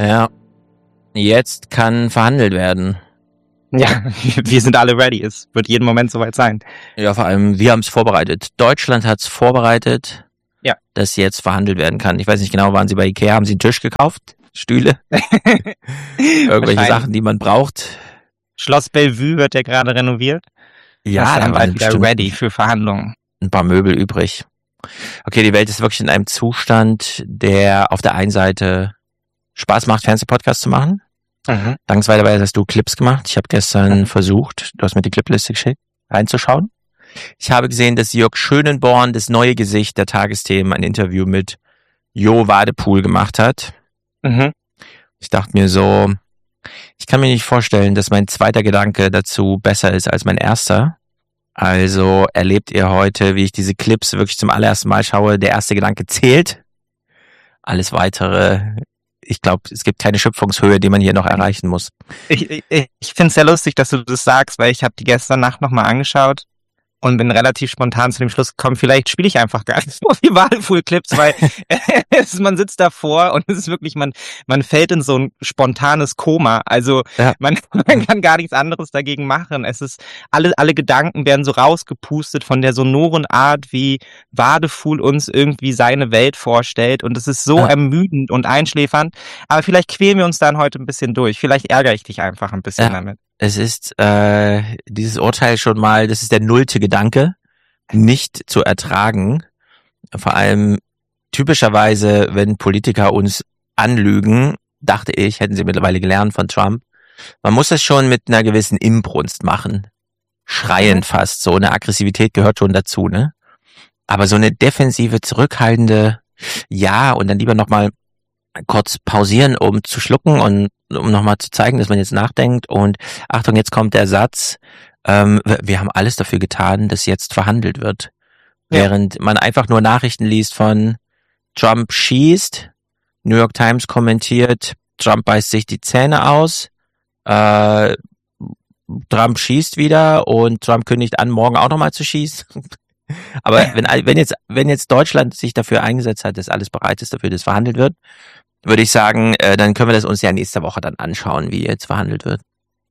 Ja, jetzt kann verhandelt werden. Ja, wir sind alle ready. Es wird jeden Moment soweit sein. Ja, vor allem, wir haben es vorbereitet. Deutschland hat es vorbereitet, Ja. dass jetzt verhandelt werden kann. Ich weiß nicht genau, waren Sie bei Ikea? Haben Sie einen Tisch gekauft? Stühle? Irgendwelche Sachen, die man braucht? Schloss Bellevue wird ja gerade renoviert. Ja, das ist dann da bald wieder bestimmt ready für Verhandlungen. ein paar Möbel übrig. Okay, die Welt ist wirklich in einem Zustand, der auf der einen Seite Spaß macht, Fernsehpodcasts zu machen. Mhm. Dankenswerterweise hast du Clips gemacht. Ich habe gestern versucht, du hast mir die Clipliste geschickt, reinzuschauen. Ich habe gesehen, dass Jörg Schönenborn, das neue Gesicht der Tagesthemen, ein Interview mit Jo Wadepool gemacht hat. Mhm. Ich dachte mir so, ich kann mir nicht vorstellen, dass mein zweiter Gedanke dazu besser ist als mein erster. Also erlebt ihr heute, wie ich diese Clips wirklich zum allerersten Mal schaue. Der erste Gedanke zählt. Alles weitere, ich glaube, es gibt keine Schöpfungshöhe, die man hier noch erreichen muss. Ich finde es sehr lustig, dass du das sagst, weil ich habe die gestern Nacht nochmal angeschaut und bin relativ spontan zu dem Schluss gekommen, vielleicht spiele ich einfach gar nicht so viel Wadepool-Clips, weil man sitzt davor und es ist wirklich, man fällt in so ein spontanes Koma. Also Ja. man kann gar nichts anderes dagegen machen. Es ist, alle Gedanken werden so rausgepustet von der sonoren Art, wie Wadepool uns irgendwie seine Welt vorstellt, und es ist so ermüdend und einschläfernd. Aber vielleicht quälen wir uns dann heute ein bisschen durch. Vielleicht ärgere ich dich einfach ein bisschen damit. Es ist dieses Urteil schon mal, das ist der 0. Gedanke, nicht zu ertragen. Vor allem typischerweise, wenn Politiker uns anlügen, dachte ich, hätten sie mittlerweile gelernt von Trump. Man muss das schon mit einer gewissen Inbrunst machen. Schreiend fast. So eine Aggressivität gehört schon dazu, ne? Aber so eine defensive, zurückhaltende, ja, und dann lieber nochmal kurz pausieren, um zu schlucken und um nochmal zu zeigen, dass man jetzt nachdenkt. Und Achtung, jetzt kommt der Satz, wir haben alles dafür getan, dass jetzt verhandelt wird. Ja. Während man einfach nur Nachrichten liest von Trump schießt, New York Times kommentiert, Trump beißt sich die Zähne aus, Trump schießt wieder und Trump kündigt an, morgen auch nochmal zu schießen. Aber wenn jetzt Deutschland sich dafür eingesetzt hat, dass alles bereit ist dafür, dass verhandelt wird, würde ich sagen, dann können wir das uns ja nächste Woche dann anschauen, wie jetzt verhandelt wird.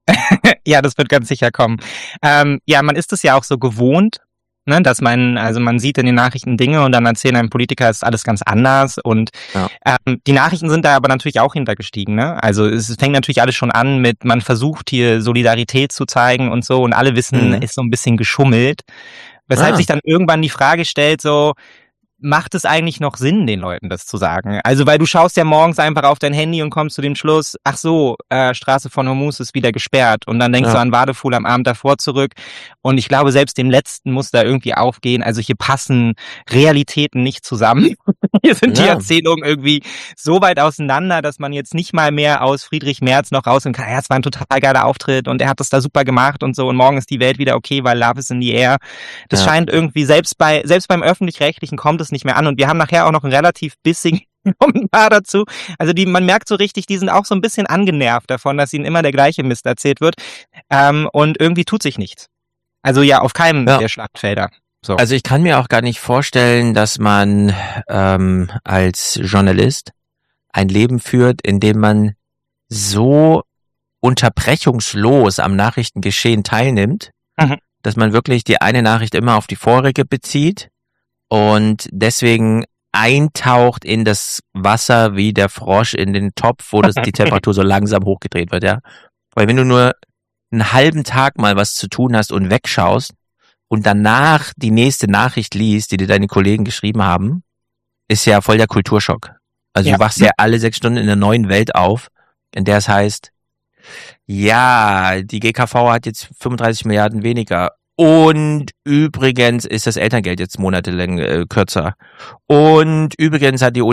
Ja, das wird ganz sicher kommen. Ja, man ist es ja auch so gewohnt, ne, dass man sieht in den Nachrichten Dinge und dann erzählen einem Politiker, ist alles ganz anders, und die Nachrichten sind da aber natürlich auch hintergestiegen, ne? Also es fängt natürlich alles schon an mit, man versucht hier Solidarität zu zeigen und so, und alle wissen, ist so ein bisschen geschummelt. Weshalb sich dann irgendwann die Frage stellt, so, macht es eigentlich noch Sinn, den Leuten das zu sagen? Also, weil du schaust ja morgens einfach auf dein Handy und kommst zu dem Schluss, ach so, Straße von Hormuz ist wieder gesperrt, und dann denkst du an Wadepool am Abend davor zurück, und ich glaube, selbst dem Letzten muss da irgendwie aufgehen, also hier passen Realitäten nicht zusammen. Hier sind die Erzählungen irgendwie so weit auseinander, dass man jetzt nicht mal mehr aus Friedrich Merz noch rausholen kann, ja, es war ein total geiler Auftritt und er hat das da super gemacht und so, und morgen ist die Welt wieder okay, weil Love is in the air. Das scheint irgendwie, selbst beim Öffentlich-Rechtlichen kommt es nicht mehr an, und wir haben nachher auch noch einen relativ bissigen Kommentar dazu. Also man merkt so richtig, die sind auch so ein bisschen angenervt davon, dass ihnen immer der gleiche Mist erzählt wird, und irgendwie tut sich nichts. Also ja, auf keinem der Schlachtfelder. So. Also ich kann mir auch gar nicht vorstellen, dass man als Journalist ein Leben führt, in dem man so unterbrechungslos am Nachrichtengeschehen teilnimmt, dass man wirklich die eine Nachricht immer auf die vorige bezieht und deswegen eintaucht in das Wasser wie der Frosch in den Topf, wo die Temperatur so langsam hochgedreht wird, ja. Weil wenn du nur einen halben Tag mal was zu tun hast und wegschaust und danach die nächste Nachricht liest, die dir deine Kollegen geschrieben haben, ist ja voll der Kulturschock. Also du wachst ja alle 6 Stunden in einer neuen Welt auf, in der es heißt, ja, die GKV hat jetzt 35 Milliarden weniger. Und übrigens ist das Elterngeld jetzt monatelang kürzer. Und übrigens hat die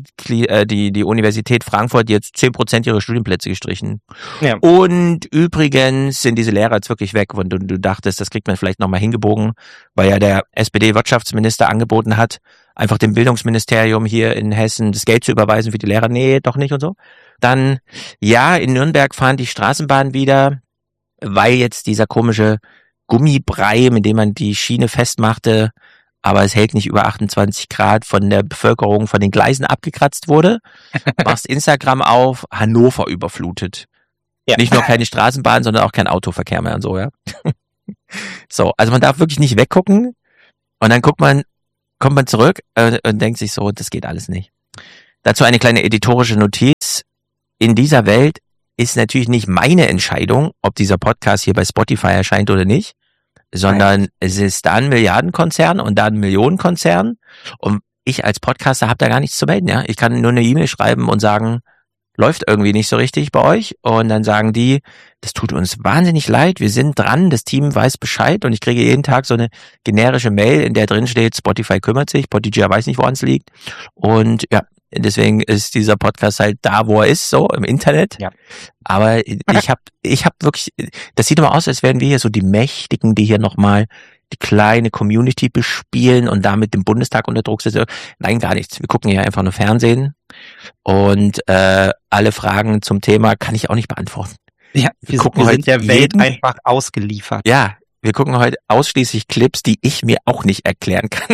Universität Frankfurt jetzt 10% ihrer Studienplätze gestrichen. Ja. Und übrigens sind diese Lehrer jetzt wirklich weg. Und du dachtest, das kriegt man vielleicht nochmal hingebogen, weil ja der SPD-Wirtschaftsminister angeboten hat, einfach dem Bildungsministerium hier in Hessen das Geld zu überweisen für die Lehrer. Nee, doch nicht und so. Dann, ja, in Nürnberg fahren die Straßenbahnen wieder, weil jetzt dieser komische Gummibrei, mit dem man die Schiene festmachte, aber es hält nicht über 28 Grad, von der Bevölkerung von den Gleisen abgekratzt wurde. Machst Instagram auf, Hannover überflutet. Ja. Nicht nur keine Straßenbahn, sondern auch kein Autoverkehr mehr und so, ja. So, also man darf wirklich nicht weggucken und dann kommt man zurück und denkt sich so, das geht alles nicht. Dazu eine kleine editorische Notiz. In dieser Welt ist natürlich nicht meine Entscheidung, ob dieser Podcast hier bei Spotify erscheint oder nicht, sondern es ist da ein Milliardenkonzern und da ein Millionenkonzern und ich als Podcaster habe da gar nichts zu melden, ja. Ich kann nur eine E-Mail schreiben und sagen, läuft irgendwie nicht so richtig bei euch und dann sagen die, das tut uns wahnsinnig leid, wir sind dran, das Team weiß Bescheid und ich kriege jeden Tag so eine generische Mail, in der drin steht, Spotify kümmert sich, Podigy weiß nicht, woran es liegt und ja, deswegen ist dieser Podcast halt da, wo er ist, so im Internet. Ja. Aber ich hab wirklich, das sieht immer aus, als wären wir hier so die Mächtigen, die hier nochmal die kleine Community bespielen und damit den Bundestag unter Druck setzen. Nein, gar nichts. Wir gucken hier einfach nur Fernsehen und alle Fragen zum Thema kann ich auch nicht beantworten. Ja, wir sind der Welt einfach ausgeliefert. Ja, wir gucken heute ausschließlich Clips, die ich mir auch nicht erklären kann.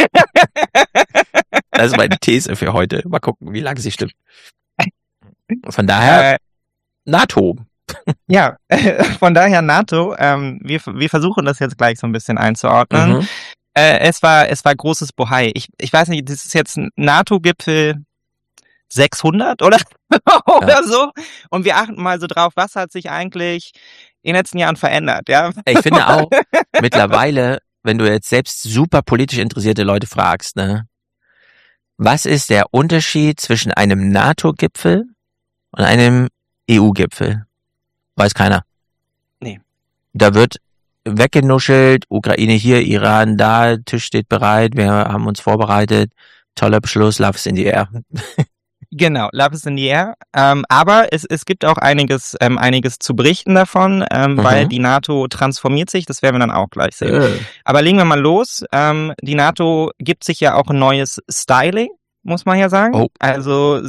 Das ist meine These für heute. Mal gucken, wie lange sie stimmt. Von daher, NATO. Ja, von daher NATO. Wir versuchen das jetzt gleich so ein bisschen einzuordnen. Mhm. Es war großes Bohai. Ich weiß nicht, das ist jetzt ein NATO-Gipfel 600 oder so. Und wir achten mal so drauf, was hat sich eigentlich in den letzten Jahren verändert, ja? Ich finde auch, mittlerweile, wenn du jetzt selbst super politisch interessierte Leute fragst, ne, was ist der Unterschied zwischen einem NATO-Gipfel und einem EU-Gipfel? Weiß keiner. Nee. Da wird weggenuschelt, Ukraine hier, Iran da, Tisch steht bereit, wir haben uns vorbereitet, toller Beschluss, Love is in the air. Genau, Love is in the air. Aber es gibt auch einiges zu berichten davon, weil die NATO transformiert sich, das werden wir dann auch gleich sehen. Aber legen wir mal los. Die NATO gibt sich ja auch ein neues Styling, muss man ja sagen. Oh. Also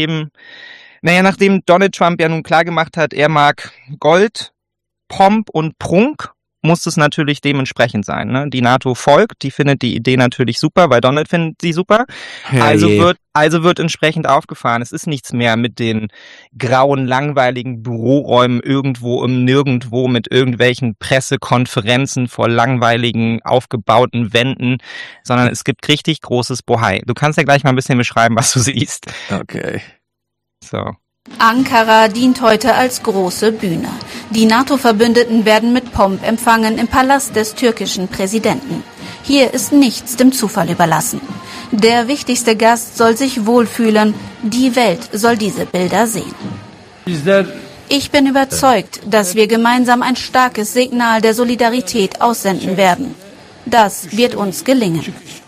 nachdem Donald Trump ja nun klargemacht hat, er mag Gold, Pomp und Prunk, muss es natürlich dementsprechend sein. Ne? Die NATO folgt, die findet die Idee natürlich super, weil Donald findet sie super. Also wird entsprechend aufgefahren. Es ist nichts mehr mit den grauen, langweiligen Büroräumen irgendwo im Nirgendwo mit irgendwelchen Pressekonferenzen vor langweiligen, aufgebauten Wänden, sondern es gibt richtig großes Bohai. Du kannst ja gleich mal ein bisschen beschreiben, was du siehst. Okay. So. Ankara dient heute als große Bühne. Die NATO-Verbündeten werden mit Pomp empfangen im Palast des türkischen Präsidenten. Hier ist nichts dem Zufall überlassen. Der wichtigste Gast soll sich wohlfühlen. Die Welt soll diese Bilder sehen. Ich bin überzeugt, dass wir gemeinsam ein starkes Signal der Solidarität aussenden werden. Das wird uns gelingen.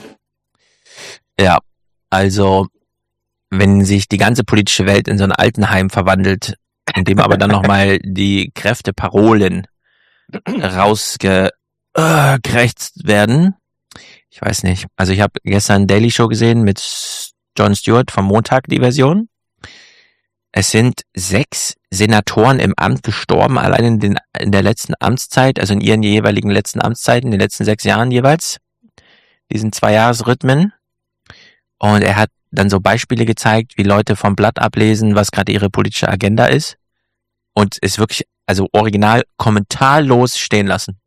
Ja, also wenn sich die ganze politische Welt in so ein Altenheim verwandelt, in dem aber dann nochmal die Kräfteparolen rausgekrächzt werden. Ich weiß nicht. Also ich habe gestern Daily Show gesehen mit Jon Stewart vom Montag, die Version. Es sind 6 Senatoren im Amt gestorben, allein in der letzten Amtszeit, also in ihren jeweiligen letzten Amtszeiten, in den letzten 6 Jahren jeweils. Diesen 2-Jahres-Rhythmen. Und er hat dann so Beispiele gezeigt, wie Leute vom Blatt ablesen, was gerade ihre politische Agenda ist. Und ist wirklich, also original, kommentarlos stehen lassen.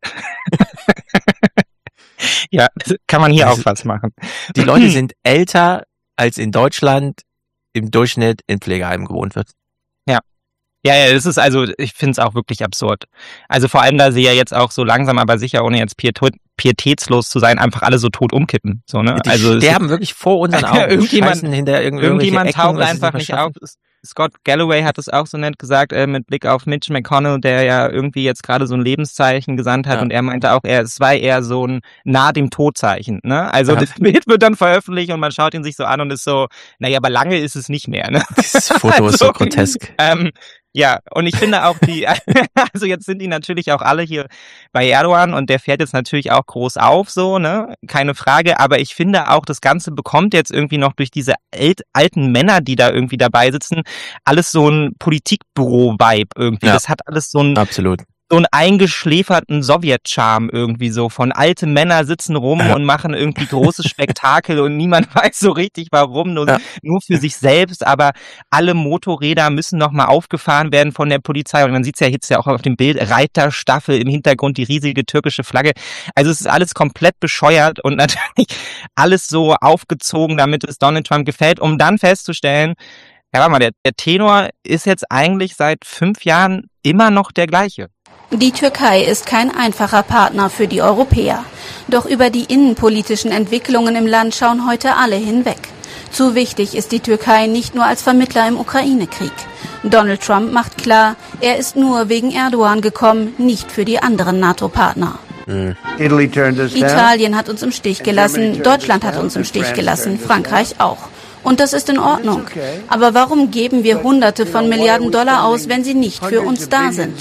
Ja, kann man hier auch was machen. Die Leute sind älter, als in Deutschland im Durchschnitt in Pflegeheimen gewohnt wird. Ja, das ist also, ich finde es auch wirklich absurd. Also vor allem, da sie ja jetzt auch so langsam, aber sicher, ohne jetzt pietätslos zu sein, einfach alle so tot umkippen. So, ne? Die sterben wirklich vor unseren Augen. Irgendjemand taucht einfach nicht auf. Scott Galloway hat es auch so nett gesagt, mit Blick auf Mitch McConnell, der ja irgendwie jetzt gerade so ein Lebenszeichen gesandt hat, und er meinte auch, es war eher so ein nah dem Todzeichen, ne? Also das Bild wird dann veröffentlicht und man schaut ihn sich so an und ist so, naja, aber lange ist es nicht mehr, ne? Das Foto ist so grotesk. Ja, und ich finde auch also jetzt sind die natürlich auch alle hier bei Erdogan und der fährt jetzt natürlich auch groß auf, so, ne, keine Frage, aber ich finde auch, das Ganze bekommt jetzt irgendwie noch durch diese alten Männer, die da irgendwie dabei sitzen, alles so ein Politikbüro-Vibe irgendwie. Ja. Das hat alles so ein, absolut. so einen eingeschläferten Sowjet-Charme irgendwie so. Von alte Männer sitzen rum und machen irgendwie großes Spektakel und niemand weiß so richtig warum, nur für sich selbst, aber alle Motorräder müssen nochmal aufgefahren werden von der Polizei und man sieht es ja jetzt ja auch auf dem Bild, Reiterstaffel im Hintergrund, die riesige türkische Flagge. Also es ist alles komplett bescheuert und natürlich alles so aufgezogen, damit es Donald Trump gefällt, um dann festzustellen, ja, warte mal, der Tenor ist jetzt eigentlich seit 5 Jahren immer noch der gleiche. Die Türkei ist kein einfacher Partner für die Europäer. Doch über die innenpolitischen Entwicklungen im Land schauen heute alle hinweg. Zu wichtig ist die Türkei nicht nur als Vermittler im Ukraine-Krieg. Donald Trump macht klar, er ist nur wegen Erdogan gekommen, nicht für die anderen NATO-Partner. Italien hat uns im Stich gelassen, Deutschland hat uns im Stich gelassen, Frankreich auch. Und das ist in Ordnung. Aber warum geben wir Hunderte von Milliarden Dollar aus, wenn sie nicht für uns da sind?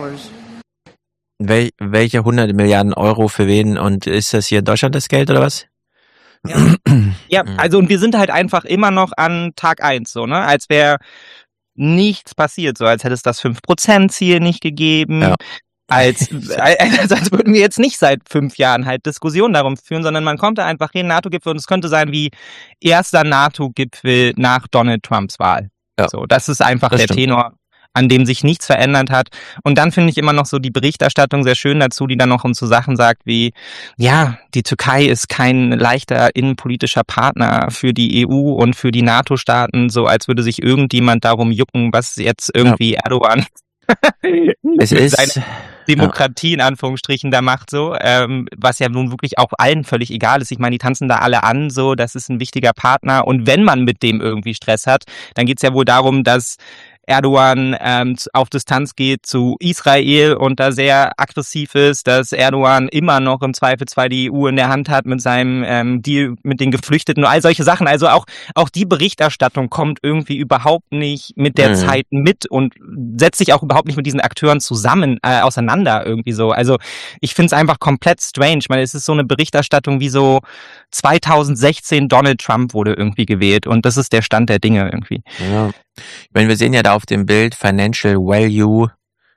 Welche 100 Milliarden Euro für wen? Und ist das hier in Deutschland das Geld oder was? Ja, also und wir sind halt einfach immer noch an Tag 1 so, ne? Als wäre nichts passiert, so als hätte es das 5%-Ziel nicht gegeben. Ja. Als würden wir jetzt nicht seit 5 Jahren halt Diskussionen darum führen, sondern man kommt da einfach hin, NATO-Gipfel, und es könnte sein wie erster NATO-Gipfel nach Donald Trumps Wahl. Ja. So, das ist einfach der Tenor, an dem sich nichts verändert hat. Und dann finde ich immer noch so die Berichterstattung sehr schön dazu, die dann noch um so Sachen sagt wie, ja, die Türkei ist kein leichter innenpolitischer Partner für die EU und für die NATO-Staaten, so als würde sich irgendjemand darum jucken, was jetzt irgendwie Erdogan es ist Demokratie in Anführungsstrichen da macht, so, was ja nun wirklich auch allen völlig egal ist. Ich meine, die tanzen da alle an, so, das ist ein wichtiger Partner, und wenn man mit dem irgendwie Stress hat, dann geht's ja wohl darum, dass Erdogan auf Distanz geht zu Israel und da sehr aggressiv ist, dass Erdogan immer noch im Zweifelsfall die EU in der Hand hat mit seinem Deal mit den Geflüchteten und all solche Sachen. Also auch die Berichterstattung kommt irgendwie überhaupt nicht mit der Zeit mit und setzt sich auch überhaupt nicht mit diesen Akteuren zusammen auseinander irgendwie so. Also ich finde es einfach komplett strange. Ich meine, es ist so eine Berichterstattung wie so 2016 Donald Trump wurde irgendwie gewählt und das ist der Stand der Dinge irgendwie. Ja. Ich meine, wir sehen ja da auf dem Bild Financial Value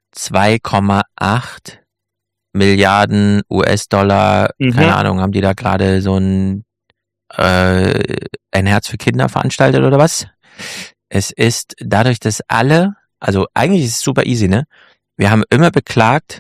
2,8 Milliarden US-Dollar. Keine Ahnung, haben die da gerade so ein Herz für Kinder veranstaltet oder was? Es ist dadurch, dass alle, also eigentlich ist es super easy, ne? Wir haben immer beklagt,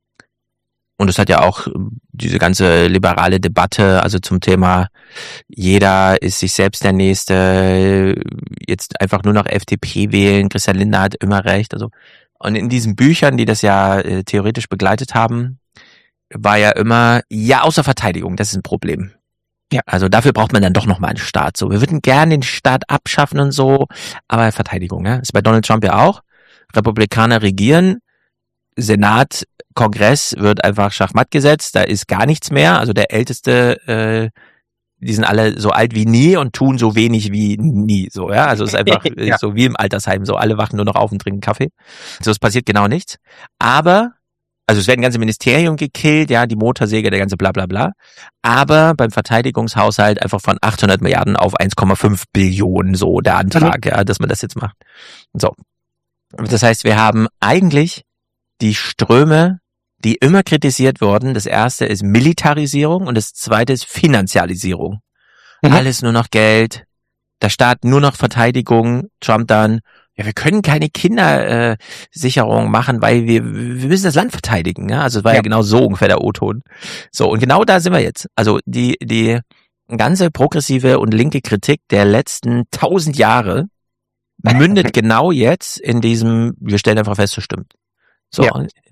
und es hat ja auch diese ganze liberale Debatte, also zum Thema, jeder ist sich selbst der Nächste, jetzt einfach nur noch FDP wählen, Christian Lindner hat immer recht. Also, und in diesen Büchern, die das ja theoretisch begleitet haben, war ja immer, ja, außer Verteidigung, das ist ein Problem. Ja, also dafür braucht man dann doch nochmal einen Staat. So, wir würden gerne den Staat abschaffen und so, aber Verteidigung, ja, ist bei Donald Trump ja auch. Republikaner regieren, Senat, Kongress wird einfach schachmatt gesetzt, da ist gar nichts mehr, also der Älteste, die sind alle so alt wie nie und tun so wenig wie nie, so, ja, also es ist einfach so wie im Altersheim, so alle wachen nur noch auf und trinken Kaffee, so, es passiert genau nichts, aber, also es werden ganze Ministerien gekillt, ja, die Motorsäge, der ganze bla bla bla, aber beim Verteidigungshaushalt einfach von 800 Milliarden auf 1,5 Billionen, so der Antrag, ja, dass man das jetzt macht, so, das heißt, wir haben eigentlich die Ströme, die immer kritisiert wurden. Das erste ist Militarisierung und das zweite ist Finanzialisierung. Alles nur noch Geld, der Staat nur noch Verteidigung, Trump dann, ja, wir können keine Kindersicherung machen, weil wir müssen das Land verteidigen. Ja? Also es war ja genau so ungefähr der O-Ton. So, und genau da sind wir jetzt. Also die ganze progressive und linke Kritik der letzten 1000 Jahre mündet genau jetzt in diesem, wir stellen einfach fest, so stimmt. So,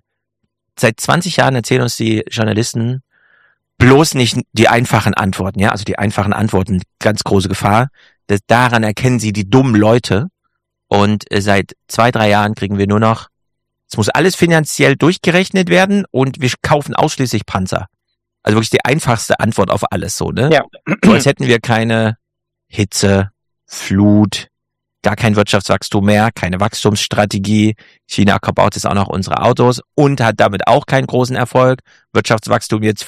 seit 20 Jahren erzählen uns die Journalisten bloß nicht die einfachen Antworten, ja, also die einfachen Antworten, ganz große Gefahr, daran erkennen sie die dummen Leute, und seit 2-3 Jahren kriegen wir nur noch, es muss alles finanziell durchgerechnet werden und wir kaufen ausschließlich Panzer. Also wirklich die einfachste Antwort auf alles, so, ne? Ja. So, als hätten wir keine Hitze, Flut, gar kein Wirtschaftswachstum mehr, keine Wachstumsstrategie. China baut jetzt auch noch unsere Autos und hat damit auch keinen großen Erfolg. Wirtschaftswachstum jetzt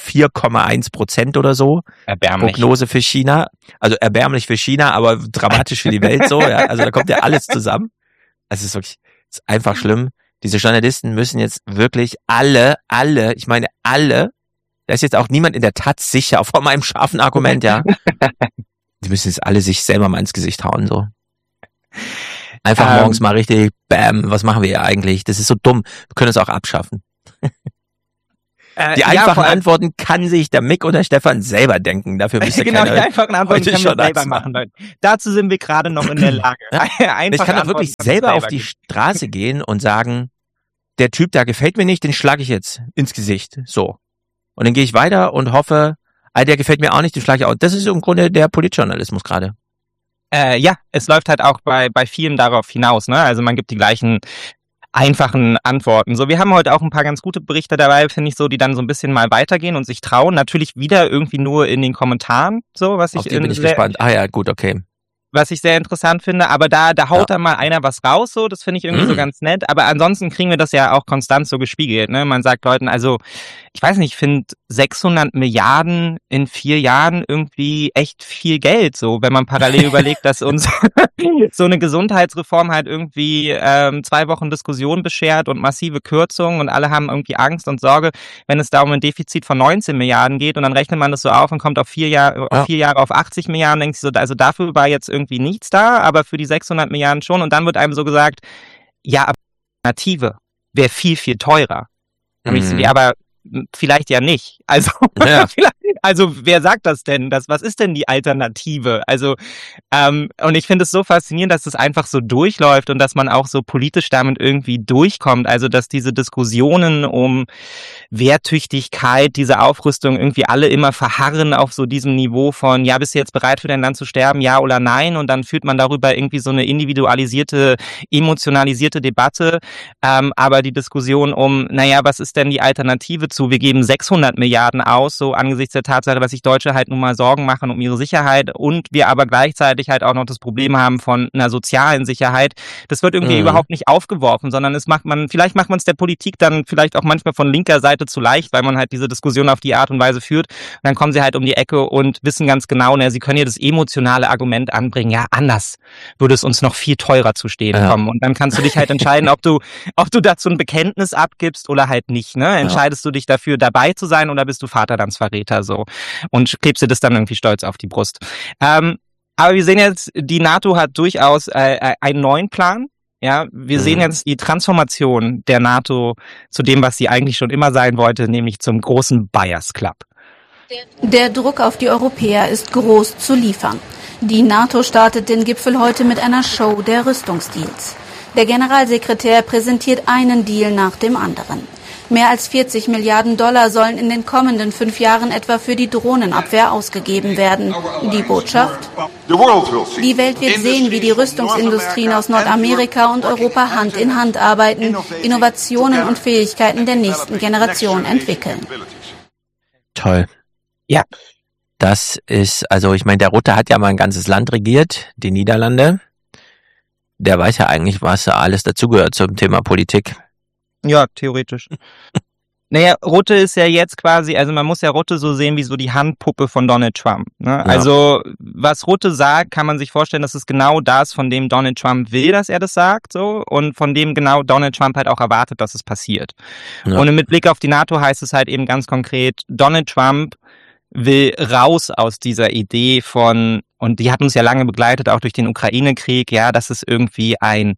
4,1% oder so. Erbärmlich. Prognose für China. Also erbärmlich für China, aber dramatisch für die Welt so. Ja. Also da kommt ja alles zusammen. Also es ist wirklich, es ist einfach schlimm. Diese Journalisten müssen jetzt wirklich alle, ich meine alle, da ist jetzt auch niemand in der Taz sicher vor meinem scharfen Argument, ja. Die müssen jetzt alle sich selber mal ins Gesicht hauen, so. Einfach morgens mal richtig, bam, was machen wir hier eigentlich? Das ist so dumm. Wir können es auch abschaffen. Die einfachen Antworten kann sich der Mick oder Stefan selber denken. Dafür müsste genau, die einfachen Antworten können wir selber machen, Leute. Dazu sind wir gerade noch in der Lage. Ich kann doch wirklich selber auf die Straße gehen und sagen, der Typ da gefällt mir nicht, den schlage ich jetzt ins Gesicht. So. Und dann gehe ich weiter und hoffe, der gefällt mir auch nicht, den schlage ich auch. Das ist im Grunde der Politjournalismus gerade. Ja, es läuft halt auch bei vielen darauf hinaus, ne? Also man gibt die gleichen einfachen Antworten. So, wir haben heute auch ein paar ganz gute Berichte dabei, finde ich so, die dann so ein bisschen mal weitergehen und sich trauen. Natürlich wieder irgendwie nur in den Kommentaren, so, was ich bin ich gespannt. Ja, gut, okay. Was ich sehr interessant finde, aber da haut dann mal einer was raus, so, das finde ich irgendwie so ganz nett, aber ansonsten kriegen wir das ja auch konstant so gespiegelt, ne, man sagt Leuten, also, ich weiß nicht, ich finde 600 Milliarden in 4 Jahren irgendwie echt viel Geld, so, wenn man parallel überlegt, dass uns so eine Gesundheitsreform halt irgendwie 2 Wochen Diskussion beschert und massive Kürzungen und alle haben irgendwie Angst und Sorge, wenn es da um ein Defizit von 19 Milliarden geht und dann rechnet man das so auf und kommt auf 4 Jahre auf 80 Milliarden, denkt sich so, also dafür war jetzt irgendwie nichts da, aber für die 600 Milliarden schon. Und dann wird einem so gesagt, ja, aber die Alternative wäre viel, viel teurer. Aber vielleicht ja nicht. Also, also wer sagt das denn? Was ist denn die Alternative? Also, und ich finde es so faszinierend, dass es einfach so durchläuft und dass man auch so politisch damit irgendwie durchkommt. Also, dass diese Diskussionen um Wehrtüchtigkeit, diese Aufrüstung irgendwie alle immer verharren auf so diesem Niveau von, ja, bist du jetzt bereit für dein Land zu sterben, ja oder nein? Und dann führt man darüber irgendwie so eine individualisierte, emotionalisierte Debatte. Aber die Diskussion um, naja, was ist denn die Alternative zu, wir geben 600 Milliarden aus, so angesichts der Tatsache, dass sich Deutsche halt nun mal Sorgen machen um ihre Sicherheit und wir aber gleichzeitig halt auch noch das Problem haben von einer sozialen Sicherheit. Das wird irgendwie überhaupt nicht aufgeworfen, sondern vielleicht macht man es der Politik dann vielleicht auch manchmal von linker Seite zu leicht, weil man halt diese Diskussion auf die Art und Weise führt. Und dann kommen sie halt um die Ecke und wissen ganz genau, sie können hier das emotionale Argument anbringen, ja, anders würde es uns noch viel teurer zu stehen kommen. Und dann kannst du dich halt entscheiden, ob du dazu ein Bekenntnis abgibst oder halt nicht, ne? Entscheidest du dich dafür, dabei zu sein oder bist du Vaterlandsverräter, so? Und klebst dir das dann irgendwie stolz auf die Brust. Aber wir sehen jetzt, die NATO hat durchaus einen neuen Plan. Ja, wir sehen jetzt die Transformation der NATO zu dem, was sie eigentlich schon immer sein wollte, nämlich zum großen Buyers Club. Der Druck auf die Europäer ist groß zu liefern. Die NATO startet den Gipfel heute mit einer Show der Rüstungsdeals. Der Generalsekretär präsentiert einen Deal nach dem anderen. Mehr als 40 Milliarden Dollar sollen in den kommenden 5 Jahren etwa für die Drohnenabwehr ausgegeben werden. Die Botschaft? Die Welt wird sehen, wie die Rüstungsindustrien aus Nordamerika und Europa Hand in Hand arbeiten, Innovationen und Fähigkeiten der nächsten Generation entwickeln. Toll. Ja. Das ist, also ich meine, der Rutte hat ja mal ein ganzes Land regiert, die Niederlande. Der weiß ja eigentlich, was alles dazugehört zum Thema Politik. Ja, theoretisch. Naja, Rutte ist ja jetzt quasi, also man muss ja Rutte so sehen wie so die Handpuppe von Donald Trump. Ne? Ja. Also was Rutte sagt, kann man sich vorstellen, das ist genau das, von dem Donald Trump will, dass er das sagt, so, und von dem genau Donald Trump halt auch erwartet, dass es passiert. Ja. Und mit Blick auf die NATO heißt es halt eben ganz konkret, Donald Trump will raus aus dieser Idee von, und die hat uns ja lange begleitet, auch durch den Ukraine-Krieg, ja, das ist irgendwie ein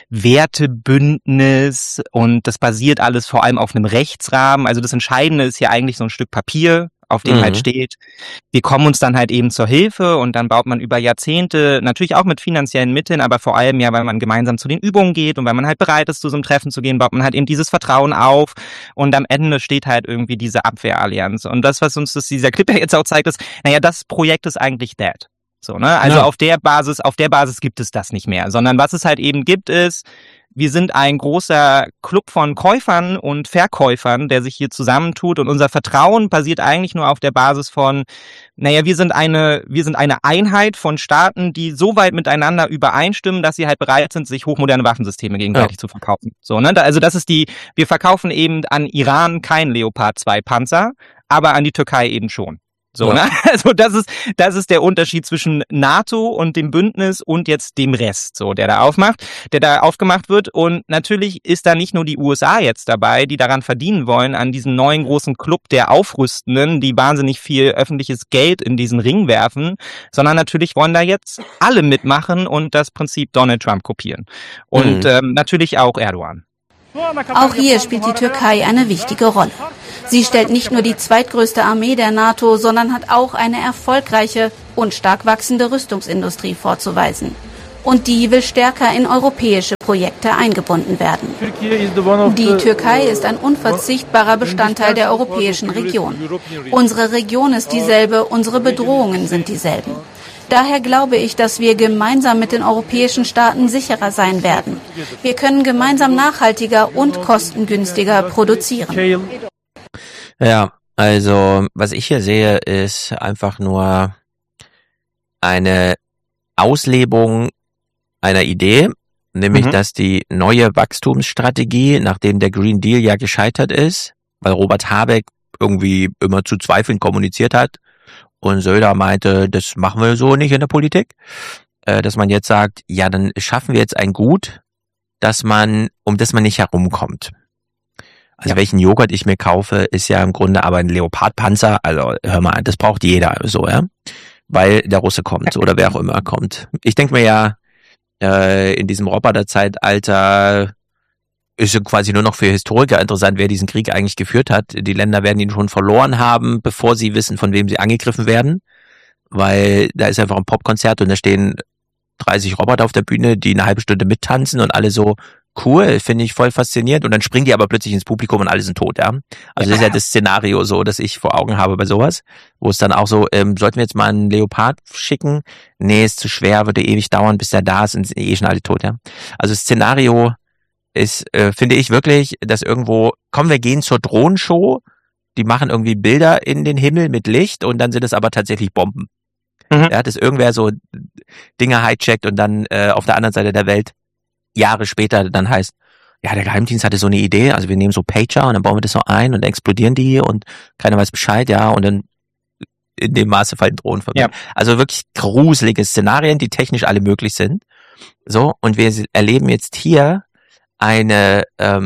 Wertebündnis und das basiert alles vor allem auf einem Rechtsrahmen. Also das Entscheidende ist ja eigentlich so ein Stück Papier, auf dem halt steht, wir kommen uns dann halt eben zur Hilfe und dann baut man über Jahrzehnte, natürlich auch mit finanziellen Mitteln, aber vor allem ja, weil man gemeinsam zu den Übungen geht und weil man halt bereit ist, zu so einem Treffen zu gehen, baut man halt eben dieses Vertrauen auf und am Ende steht halt irgendwie diese Abwehrallianz. Und das, was uns dieser Clip ja jetzt auch zeigt, ist, naja, das Projekt ist eigentlich dead. So, ne? Also ja. auf der Basis gibt es das nicht mehr, sondern was es halt eben gibt ist, wir sind ein großer Club von Käufern und Verkäufern, der sich hier zusammentut und unser Vertrauen basiert eigentlich nur auf der Basis von, naja, wir sind eine Einheit von Staaten, die so weit miteinander übereinstimmen, dass sie halt bereit sind, sich hochmoderne Waffensysteme gegenseitig zu verkaufen. So, ne? Also das ist wir verkaufen eben an Iran kein Leopard 2 Panzer, aber an die Türkei eben schon. So, ne? Also das ist der Unterschied zwischen NATO und dem Bündnis und jetzt dem Rest, so, der da aufgemacht wird. Und natürlich ist da nicht nur die USA jetzt dabei, die daran verdienen wollen, an diesen neuen großen Club der Aufrüstenden, die wahnsinnig viel öffentliches Geld in diesen Ring werfen, sondern natürlich wollen da jetzt alle mitmachen und das Prinzip Donald Trump kopieren. Und natürlich auch Erdogan. Auch hier spielt die Türkei eine wichtige Rolle. Sie stellt nicht nur die zweitgrößte Armee der NATO, sondern hat auch eine erfolgreiche und stark wachsende Rüstungsindustrie vorzuweisen. Und die will stärker in europäische Projekte eingebunden werden. Die Türkei ist ein unverzichtbarer Bestandteil der europäischen Region. Unsere Region ist dieselbe, unsere Bedrohungen sind dieselben. Daher glaube ich, dass wir gemeinsam mit den europäischen Staaten sicherer sein werden. Wir können gemeinsam nachhaltiger und kostengünstiger produzieren. Ja, also was ich hier sehe, ist einfach nur eine Auslebung einer Idee, nämlich dass die neue Wachstumsstrategie, nachdem der Green Deal ja gescheitert ist, weil Robert Habeck irgendwie immer zu Zweifeln kommuniziert hat und Söder meinte, das machen wir so nicht in der Politik, dass man jetzt sagt, ja, dann schaffen wir jetzt ein Gut, um das man nicht herumkommt. Also welchen Joghurt ich mir kaufe, ist ja im Grunde aber ein Leopardpanzer. Also hör mal, das braucht jeder so, ja, weil der Russe kommt oder wer auch immer kommt. Ich denke mir ja, in diesem Roboter-Zeitalter ist ja quasi nur noch für Historiker interessant, wer diesen Krieg eigentlich geführt hat. Die Länder werden ihn schon verloren haben, bevor sie wissen, von wem sie angegriffen werden, weil da ist einfach ein Popkonzert und da stehen 30 Roboter auf der Bühne, die eine halbe Stunde mittanzen und alle so, cool, finde ich voll faszinierend. Und dann springen die aber plötzlich ins Publikum und alle sind tot, ja. Also das ist ja das Szenario so, das ich vor Augen habe bei sowas, wo es dann auch so, sollten wir jetzt mal einen Leopard schicken? Nee, ist zu schwer, würde ewig dauern, bis der da ist und sind schon alle tot, ja. Also das Szenario ist, finde ich wirklich, dass irgendwo, komm, wir gehen zur Drohnenshow, die machen irgendwie Bilder in den Himmel mit Licht und dann sind es aber tatsächlich Bomben. Ja, dass irgendwer so Dinge hijackt und dann auf der anderen Seite der Welt Jahre später dann heißt, ja, der Geheimdienst hatte so eine Idee, also wir nehmen so Pager und dann bauen wir das so ein und dann explodieren die und keiner weiß Bescheid, ja, und dann in dem Maße fallen Drohnen von mir. Ja. Also wirklich gruselige Szenarien, die technisch alle möglich sind. So, und wir erleben jetzt hier eine,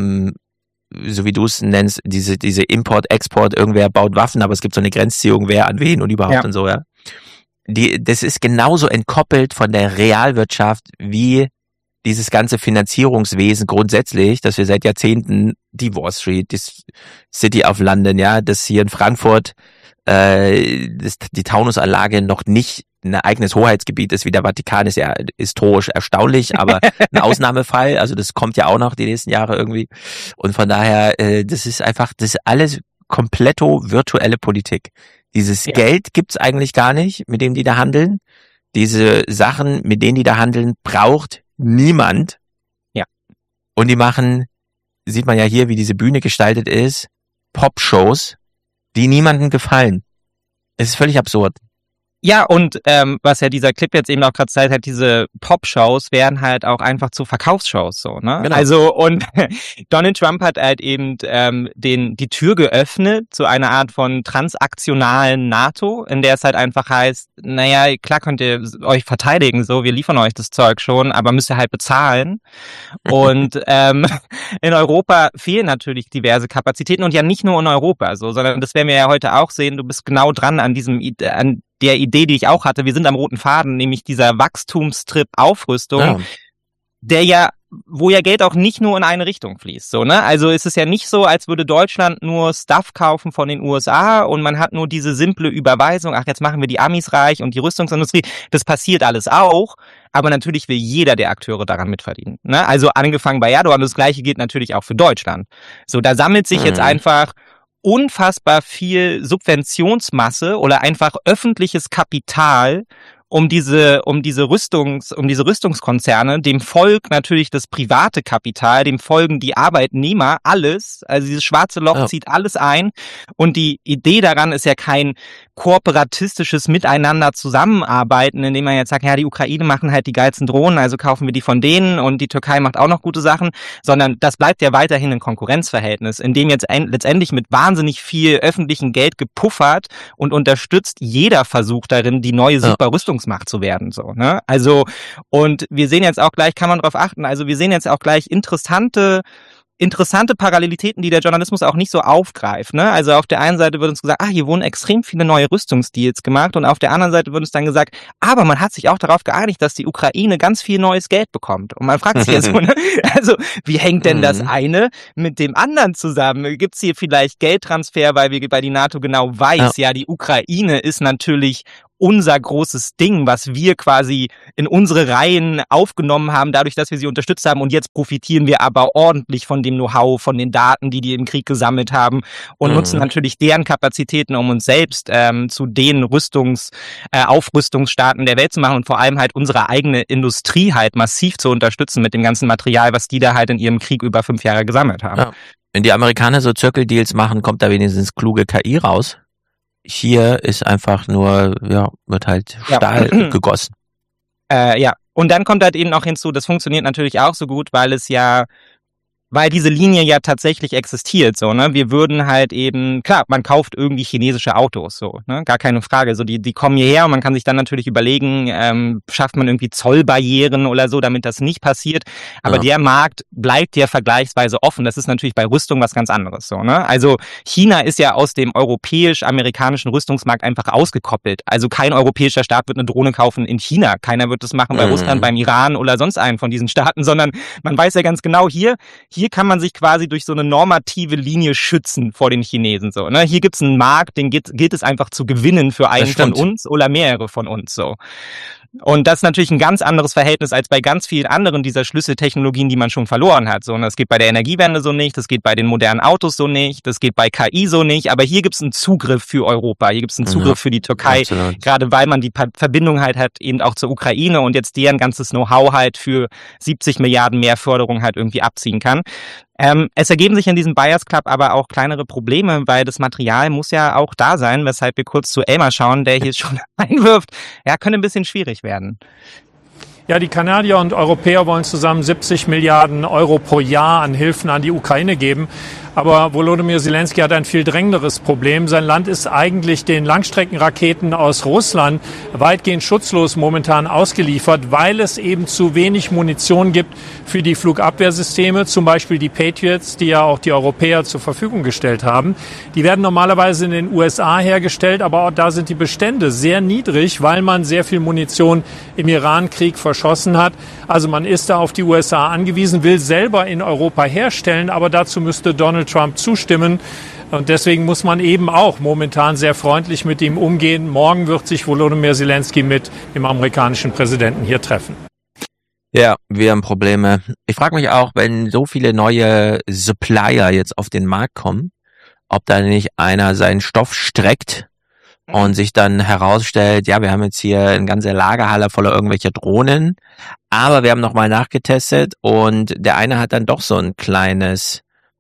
so wie du es nennst, diese Import, Export, irgendwer baut Waffen, aber es gibt so eine Grenzziehung, wer an wen und überhaupt und so, ja. Das ist genauso entkoppelt von der Realwirtschaft wie dieses ganze Finanzierungswesen grundsätzlich, dass wir seit Jahrzehnten die Wall Street, die City of London, ja, das hier in Frankfurt, die Taunusanlage noch nicht ein eigenes Hoheitsgebiet ist wie der Vatikan, ist ja historisch erstaunlich, aber ein Ausnahmefall, also das kommt ja auch noch die nächsten Jahre irgendwie. Und von daher, das ist alles kompletto virtuelle Politik. Dieses Geld gibt's eigentlich gar nicht, mit dem die da handeln. Diese Sachen, mit denen die da handeln, braucht niemand. Ja. Und die machen, sieht man ja hier, wie diese Bühne gestaltet ist, Pop-Shows, die niemandem gefallen. Es ist völlig absurd. Ja, und was ja dieser Clip jetzt eben auch gerade zeigt, halt diese Pop-Shows werden halt auch einfach zu Verkaufsshows so, ne? Genau. Also und Donald Trump hat halt eben die Tür geöffnet zu einer Art von transaktionalen NATO, in der es halt einfach heißt, naja, klar könnt ihr euch verteidigen, so, wir liefern euch das Zeug schon, aber müsst ihr halt bezahlen. Und in Europa fehlen natürlich diverse Kapazitäten und ja nicht nur in Europa, so, sondern das werden wir ja heute auch sehen, du bist genau dran an der Idee, die ich auch hatte, wir sind am roten Faden, nämlich dieser Wachstumstrip Aufrüstung, wo ja Geld auch nicht nur in eine Richtung fließt, so, ne? Also ist es ja nicht so, als würde Deutschland nur Stuff kaufen von den USA und man hat nur diese simple Überweisung, ach, jetzt machen wir die Amis reich und die Rüstungsindustrie. Das passiert alles auch, aber natürlich will jeder der Akteure daran mitverdienen, ne? Also angefangen bei Erdogan, das Gleiche gilt natürlich auch für Deutschland. So, da sammelt sich jetzt einfach unfassbar viel Subventionsmasse oder einfach öffentliches Kapital, um diese Rüstungskonzerne, dem folgt natürlich das private Kapital, dem folgen die Arbeitnehmer, alles. Also dieses schwarze Loch zieht alles ein. Und die Idee daran ist ja kein kooperatistisches Miteinander zusammenarbeiten, indem man jetzt sagt, ja, die Ukraine machen halt die geilsten Drohnen, also kaufen wir die von denen und die Türkei macht auch noch gute Sachen, sondern das bleibt ja weiterhin ein Konkurrenzverhältnis, in dem jetzt letztendlich mit wahnsinnig viel öffentlichem Geld gepuffert und unterstützt jeder Versuch darin, die neue Superrüstungsmacht zu werden, so, ne? Also, und wir sehen jetzt auch gleich, kann man drauf achten, also wir sehen jetzt auch gleich interessante Parallelitäten, die der Journalismus auch nicht so aufgreift, ne? Also auf der einen Seite wird uns gesagt, hier wurden extrem viele neue Rüstungsdeals gemacht und auf der anderen Seite wird uns dann gesagt, aber man hat sich auch darauf geeinigt, dass die Ukraine ganz viel neues Geld bekommt. Und man fragt sich jetzt so, ne? Also wie hängt denn das eine mit dem anderen zusammen? Gibt's hier vielleicht Geldtransfer, weil die NATO genau weiß, ja, die Ukraine ist natürlich unser großes Ding, was wir quasi in unsere Reihen aufgenommen haben, dadurch, dass wir sie unterstützt haben. Und jetzt profitieren wir aber ordentlich von dem Know-how, von den Daten, die im Krieg gesammelt haben und nutzen natürlich deren Kapazitäten, um uns selbst zu den Aufrüstungsstaaten der Welt zu machen und vor allem halt unsere eigene Industrie halt massiv zu unterstützen mit dem ganzen Material, was die da halt in ihrem Krieg über 5 Jahre gesammelt haben. Ja. Wenn die Amerikaner so Zirkeldeals machen, kommt da wenigstens kluge KI raus. Hier ist einfach nur, wird halt Stahl gegossen. Und dann kommt halt eben auch hinzu, das funktioniert natürlich auch so gut, weil diese Linie ja tatsächlich existiert, so, ne? Wir würden halt eben, klar, man kauft irgendwie chinesische Autos, so, ne? Gar keine Frage, so, die kommen hierher und man kann sich dann natürlich überlegen, schafft man irgendwie Zollbarrieren oder so, damit das nicht passiert, aber der Markt bleibt ja vergleichsweise offen, das ist natürlich bei Rüstung was ganz anderes, so, ne? Also China ist ja aus dem europäisch-amerikanischen Rüstungsmarkt einfach ausgekoppelt, also kein europäischer Staat wird eine Drohne kaufen in China, keiner wird das machen bei Russland, beim Iran oder sonst einen von diesen Staaten, sondern man weiß ja ganz genau, hier kann man sich quasi durch so eine normative Linie schützen vor den Chinesen, so, ne? Hier gibt's einen Markt, den gilt es einfach zu gewinnen für einen von uns oder mehrere von uns, so. Und das ist natürlich ein ganz anderes Verhältnis als bei ganz vielen anderen dieser Schlüsseltechnologien, die man schon verloren hat. So, und das geht bei der Energiewende so nicht, das geht bei den modernen Autos so nicht, das geht bei KI so nicht, aber hier gibt's einen Zugriff für Europa, hier gibt's einen Zugriff für die Türkei, gerade weil man die Verbindung halt hat eben auch zur Ukraine und jetzt deren ganzes Know-how halt für 70 Milliarden mehr Förderung halt irgendwie abziehen kann. Es ergeben sich in diesem Buyers Club aber auch kleinere Probleme, weil das Material muss ja auch da sein, weshalb wir kurz zu Elmar schauen, der hier schon einwirft. Ja, könnte ein bisschen schwierig werden. Ja, die Kanadier und Europäer wollen zusammen 70 Milliarden Euro pro Jahr an Hilfen an die Ukraine geben. Aber Volodymyr Zelensky hat ein viel drängenderes Problem. Sein Land ist eigentlich den Langstreckenraketen aus Russland weitgehend schutzlos momentan ausgeliefert, weil es eben zu wenig Munition gibt für die Flugabwehrsysteme, zum Beispiel die Patriots, die ja auch die Europäer zur Verfügung gestellt haben. Die werden normalerweise in den USA hergestellt, aber auch da sind die Bestände sehr niedrig, weil man sehr viel Munition im Iran-Krieg verschossen hat. Also man ist da auf die USA angewiesen, will selber in Europa herstellen, aber dazu müsste Donald Trump zustimmen. Und deswegen muss man eben auch momentan sehr freundlich mit ihm umgehen. Morgen wird sich Volodymyr Zelensky mit dem amerikanischen Präsidenten hier treffen. Ja, wir haben Probleme. Ich frage mich auch, wenn so viele neue Supplier jetzt auf den Markt kommen, ob da nicht einer seinen Stoff streckt und sich dann herausstellt, ja, wir haben jetzt hier eine ganze Lagerhalle voller irgendwelcher Drohnen, aber wir haben nochmal nachgetestet und der eine hat dann doch so ein kleines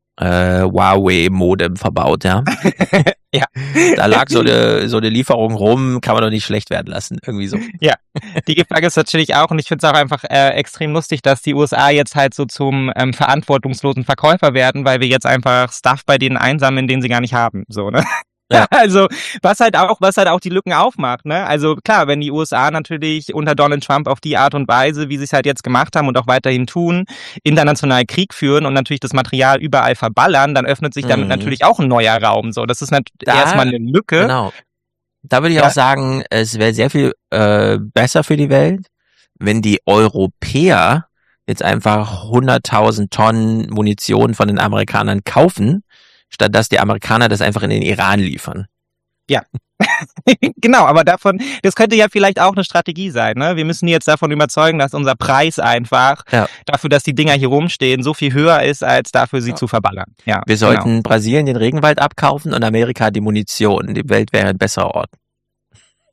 Huawei-Modem verbaut, ja. Ja. Da lag so eine Lieferung rum, kann man doch nicht schlecht werden lassen, irgendwie so. Ja, die Frage ist natürlich auch, und ich finde es auch einfach extrem lustig, dass die USA jetzt halt so zum verantwortungslosen Verkäufer werden, weil wir jetzt einfach Stuff bei denen einsammeln, den sie gar nicht haben, so, ne? Ja. Also, was halt auch die Lücken aufmacht, ne? Also, klar, wenn die USA natürlich unter Donald Trump auf die Art und Weise, wie sie es halt jetzt gemacht haben und auch weiterhin tun, international Krieg führen und natürlich das Material überall verballern, dann öffnet sich damit natürlich auch ein neuer Raum, so. Das ist erstmal eine Lücke. Genau. Da würde ich auch sagen, es wäre sehr viel besser für die Welt, wenn die Europäer jetzt einfach 100.000 Tonnen Munition von den Amerikanern kaufen, statt dass die Amerikaner das einfach in den Iran liefern. Ja, genau, aber das könnte ja vielleicht auch eine Strategie sein, ne? Wir müssen jetzt davon überzeugen, dass unser Preis einfach dafür, dass die Dinger hier rumstehen, so viel höher ist, als dafür sie zu verballern. Ja, wir sollten Brasilien den Regenwald abkaufen und Amerika die Munition. Die Welt wäre ein besserer Ort.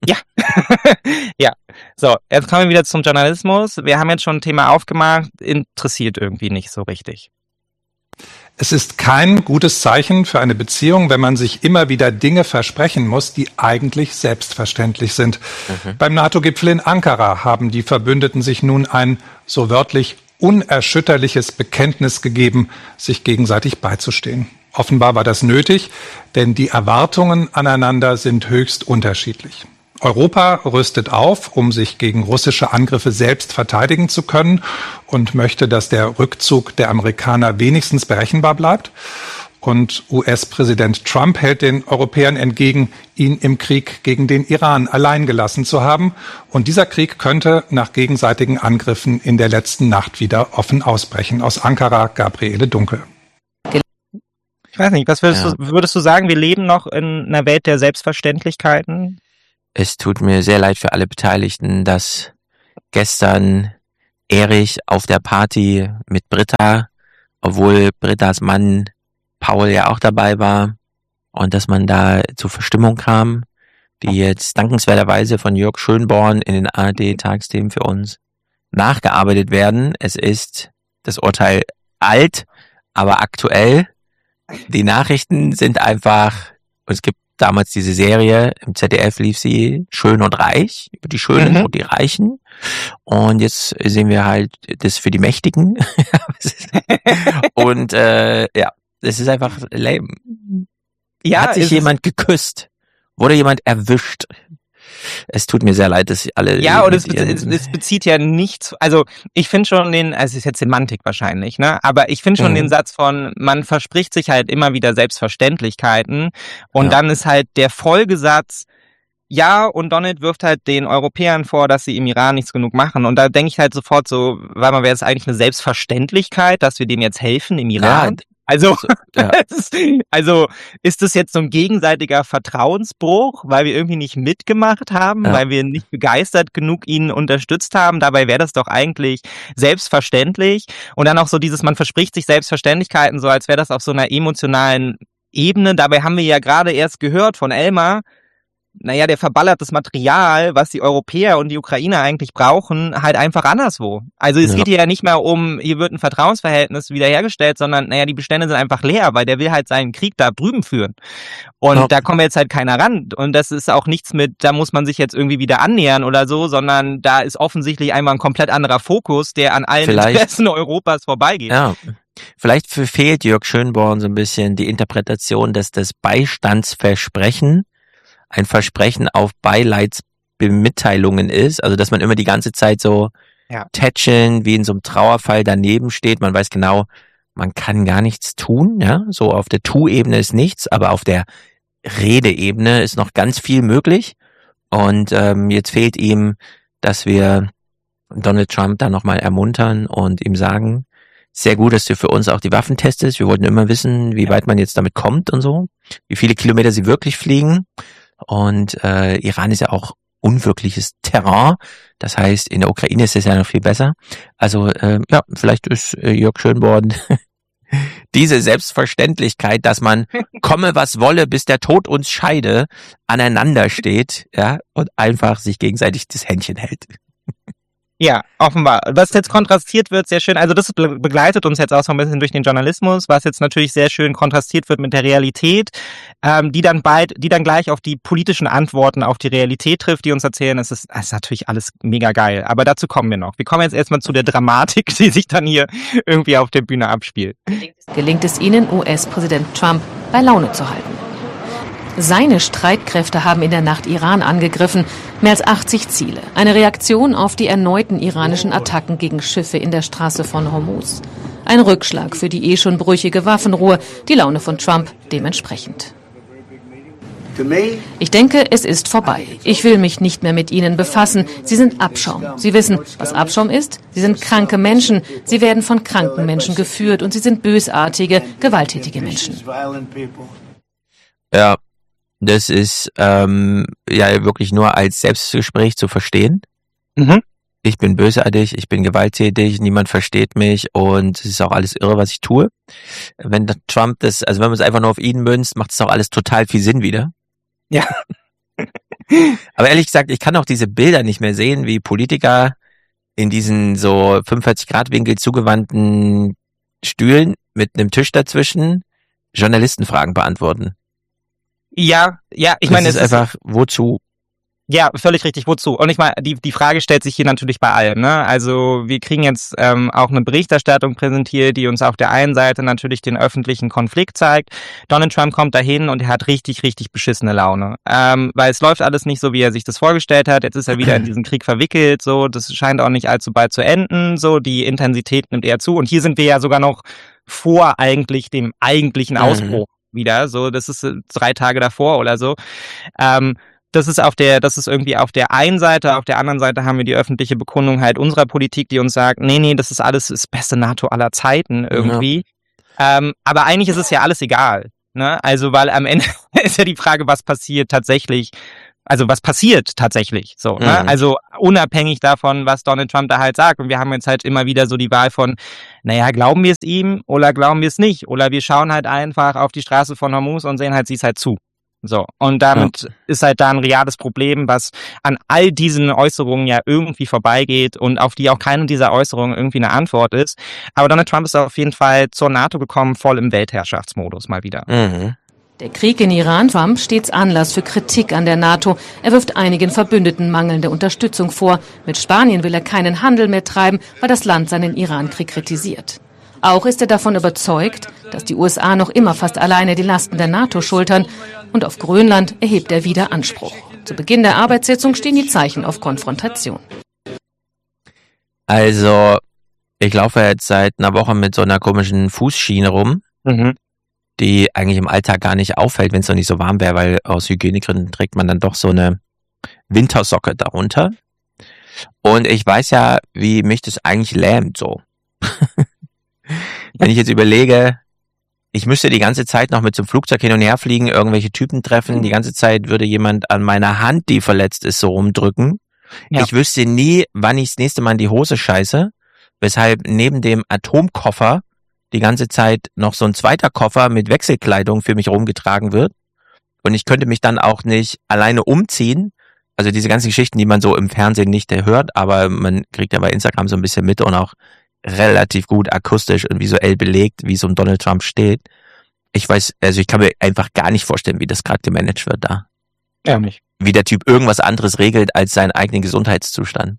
Ja. Ja. So, jetzt kommen wir wieder zum Journalismus. Wir haben jetzt schon ein Thema aufgemacht, interessiert irgendwie nicht so richtig. Es ist kein gutes Zeichen für eine Beziehung, wenn man sich immer wieder Dinge versprechen muss, die eigentlich selbstverständlich sind. Beim NATO-Gipfel in Ankara haben die Verbündeten sich nun ein, so wörtlich, unerschütterliches Bekenntnis gegeben, sich gegenseitig beizustehen. Offenbar war das nötig, denn die Erwartungen aneinander sind höchst unterschiedlich. Europa rüstet auf, um sich gegen russische Angriffe selbst verteidigen zu können und möchte, dass der Rückzug der Amerikaner wenigstens berechenbar bleibt. Und US-Präsident Trump hält den Europäern entgegen, ihn im Krieg gegen den Iran allein gelassen zu haben. Und dieser Krieg könnte nach gegenseitigen Angriffen in der letzten Nacht wieder offen ausbrechen. Aus Ankara, Gabriele Dunkel. Ich weiß nicht, was würdest du sagen, wir leben noch in einer Welt der Selbstverständlichkeiten? Es tut mir sehr leid für alle Beteiligten, dass gestern Erich auf der Party mit Britta, obwohl Brittas Mann Paul ja auch dabei war, und dass man da zur Verstimmung kam, die jetzt dankenswerterweise von Jörg Schönborn in den ARD-Tagsthemen für uns nachgearbeitet werden. Es ist das Urteil alt, aber aktuell. Die Nachrichten sind einfach, und es gibt damals diese Serie, im ZDF lief sie, Schön und Reich, über die Schönen und die Reichen. Und jetzt sehen wir halt das für die Mächtigen. Und ja, es ist einfach lame. Ja, hat sich jemand geküsst? Wurde jemand erwischt? Es tut mir sehr leid, dass alle... Ja, und es bezieht ja nichts... Also ich finde schon es ist jetzt Semantik wahrscheinlich, ne? Aber ich finde schon den Satz von, man verspricht sich halt immer wieder Selbstverständlichkeiten und dann ist halt der Folgesatz, ja, und Donald wirft halt den Europäern vor, dass sie im Iran nichts genug machen. Und da denke ich halt sofort so, warte mal, wäre es eigentlich eine Selbstverständlichkeit, dass wir denen jetzt helfen im Iran? Ja. Also, also ist das jetzt so ein gegenseitiger Vertrauensbruch, weil wir irgendwie nicht mitgemacht haben, weil wir nicht begeistert genug ihnen unterstützt haben? Dabei wäre das doch eigentlich selbstverständlich. Und dann auch so dieses, man verspricht sich Selbstverständlichkeiten, so als wäre das auf so einer emotionalen Ebene. Dabei haben wir ja gerade erst gehört von Elmar, naja, der verballert das Material, was die Europäer und die Ukrainer eigentlich brauchen, halt einfach anderswo. Also es geht hier ja nicht mehr um, hier wird ein Vertrauensverhältnis wiederhergestellt, sondern naja, die Bestände sind einfach leer, weil der will halt seinen Krieg da drüben führen. Und da kommt jetzt halt keiner ran. Und das ist auch nichts mit, da muss man sich jetzt irgendwie wieder annähern oder so, sondern da ist offensichtlich einmal ein komplett anderer Fokus, der an allen Interessen Europas vorbeigeht. Ja. Vielleicht fehlt Jörg Schönborn so ein bisschen die Interpretation, dass das Beistandsversprechen ein Versprechen auf Beileidsmitteilungen ist, also dass man immer die ganze Zeit so tätscheln, wie in so einem Trauerfall daneben steht. Man weiß genau, man kann gar nichts tun, ja, so auf der Tu-Ebene ist nichts, aber auf der Redeebene ist noch ganz viel möglich. Und jetzt fehlt ihm, dass wir Donald Trump da nochmal ermuntern und ihm sagen, sehr gut, dass du für uns auch die Waffen testest. Wir wollten immer wissen, wie weit man jetzt damit kommt und so, wie viele Kilometer sie wirklich fliegen. Und Iran ist ja auch unwirkliches Terrain. Das heißt, in der Ukraine ist es ja noch viel besser. Also ja, vielleicht ist Jörg Schönborn diese Selbstverständlichkeit, dass man komme, was wolle, bis der Tod uns scheide, aneinander steht, ja, und einfach sich gegenseitig das Händchen hält. Ja, offenbar. Was jetzt kontrastiert wird, sehr schön, also das begleitet uns jetzt auch so ein bisschen durch den Journalismus, was jetzt natürlich sehr schön kontrastiert wird mit der Realität, die dann gleich auf die politischen Antworten auf die Realität trifft, die uns erzählen, es ist natürlich alles mega geil, aber dazu kommen wir noch. Wir kommen jetzt erstmal zu der Dramatik, die sich dann hier irgendwie auf der Bühne abspielt. Gelingt es Ihnen, US-Präsident Trump bei Laune zu halten? Seine Streitkräfte haben in der Nacht Iran angegriffen. Mehr als 80 Ziele. Eine Reaktion auf die erneuten iranischen Attacken gegen Schiffe in der Straße von Hormuz. Ein Rückschlag für die schon brüchige Waffenruhe. Die Laune von Trump dementsprechend. Ich denke, es ist vorbei. Ich will mich nicht mehr mit Ihnen befassen. Sie sind Abschaum. Sie wissen, was Abschaum ist? Sie sind kranke Menschen. Sie werden von kranken Menschen geführt und sie sind bösartige, gewalttätige Menschen. Ja. Das ist ja wirklich nur als Selbstgespräch zu verstehen. Ich bin bösartig, ich bin gewalttätig, niemand versteht mich und es ist auch alles irre, was ich tue. Wenn Trump wenn man es einfach nur auf ihn münzt, macht es auch alles total viel Sinn wieder. Ja. Aber ehrlich gesagt, ich kann auch diese Bilder nicht mehr sehen, wie Politiker in diesen so 45-Grad-Winkel zugewandten Stühlen mit einem Tisch dazwischen Journalistenfragen beantworten. Ja, ich meine, es ist einfach, wozu? Ja, völlig richtig, wozu? Und ich meine, die Frage stellt sich hier natürlich bei allem, ne? Also wir kriegen jetzt auch eine Berichterstattung präsentiert, die uns auf der einen Seite natürlich den öffentlichen Konflikt zeigt. Donald Trump kommt dahin und er hat richtig, richtig beschissene Laune. Weil es läuft alles nicht so, wie er sich das vorgestellt hat. Jetzt ist er wieder in diesen Krieg verwickelt, so, das scheint auch nicht allzu bald zu enden, so, die Intensität nimmt eher zu. Und hier sind wir ja sogar noch vor eigentlich dem eigentlichen Ausbruch wieder, so, das ist 3 Tage davor oder so. Das ist irgendwie auf der einen Seite, auf der anderen Seite haben wir die öffentliche Bekundung halt unserer Politik, die uns sagt, nee, das ist alles das beste NATO aller Zeiten irgendwie. Ja. Aber eigentlich ist es ja alles egal, ne? Also, weil am Ende ist ja die Frage, was passiert tatsächlich, so, ne? Also, unabhängig davon, was Donald Trump da halt sagt. Und wir haben jetzt halt immer wieder so die Wahl von, naja, glauben wir es ihm oder glauben wir es nicht? Oder wir schauen halt einfach auf die Straße von Hormuz und sehen halt, sie ist halt zu. So, und damit ist halt da ein reales Problem, was an all diesen Äußerungen ja irgendwie vorbeigeht und auf die auch keine dieser Äußerungen irgendwie eine Antwort ist. Aber Donald Trump ist auf jeden Fall zur NATO gekommen, voll im Weltherrschaftsmodus mal wieder. Der Krieg in Iran war stets Anlass für Kritik an der NATO. Er wirft einigen Verbündeten mangelnde Unterstützung vor. Mit Spanien will er keinen Handel mehr treiben, weil das Land seinen Irankrieg kritisiert. Auch ist er davon überzeugt, dass die USA noch immer fast alleine die Lasten der NATO schultern. Und auf Grönland erhebt er wieder Anspruch. Zu Beginn der Arbeitssitzung stehen die Zeichen auf Konfrontation. Also, ich laufe jetzt seit einer Woche mit so einer komischen Fußschiene rum, die eigentlich im Alltag gar nicht auffällt, wenn es noch nicht so warm wäre, weil aus Hygienegründen trägt man dann doch so eine Wintersocke darunter. Und ich weiß ja, wie mich das eigentlich lähmt so. Wenn ich jetzt überlege, ich müsste die ganze Zeit noch mit zum Flugzeug hin und her fliegen, irgendwelche Typen treffen, die ganze Zeit würde jemand an meiner Hand, die verletzt ist, so rumdrücken. Ja. Ich wüsste nie, wann ich das nächste Mal in die Hose scheiße, weshalb neben dem Atomkoffer die ganze Zeit noch so ein zweiter Koffer mit Wechselkleidung für mich rumgetragen wird. Und ich könnte mich dann auch nicht alleine umziehen. Also diese ganzen Geschichten, die man so im Fernsehen nicht hört, aber man kriegt ja bei Instagram so ein bisschen mit und auch relativ gut akustisch und visuell belegt, wie so ein Donald Trump steht. Ich weiß, also ich kann mir einfach gar nicht vorstellen, wie das gerade gemanagt wird da. Ja, nicht. Wie der Typ irgendwas anderes regelt als seinen eigenen Gesundheitszustand.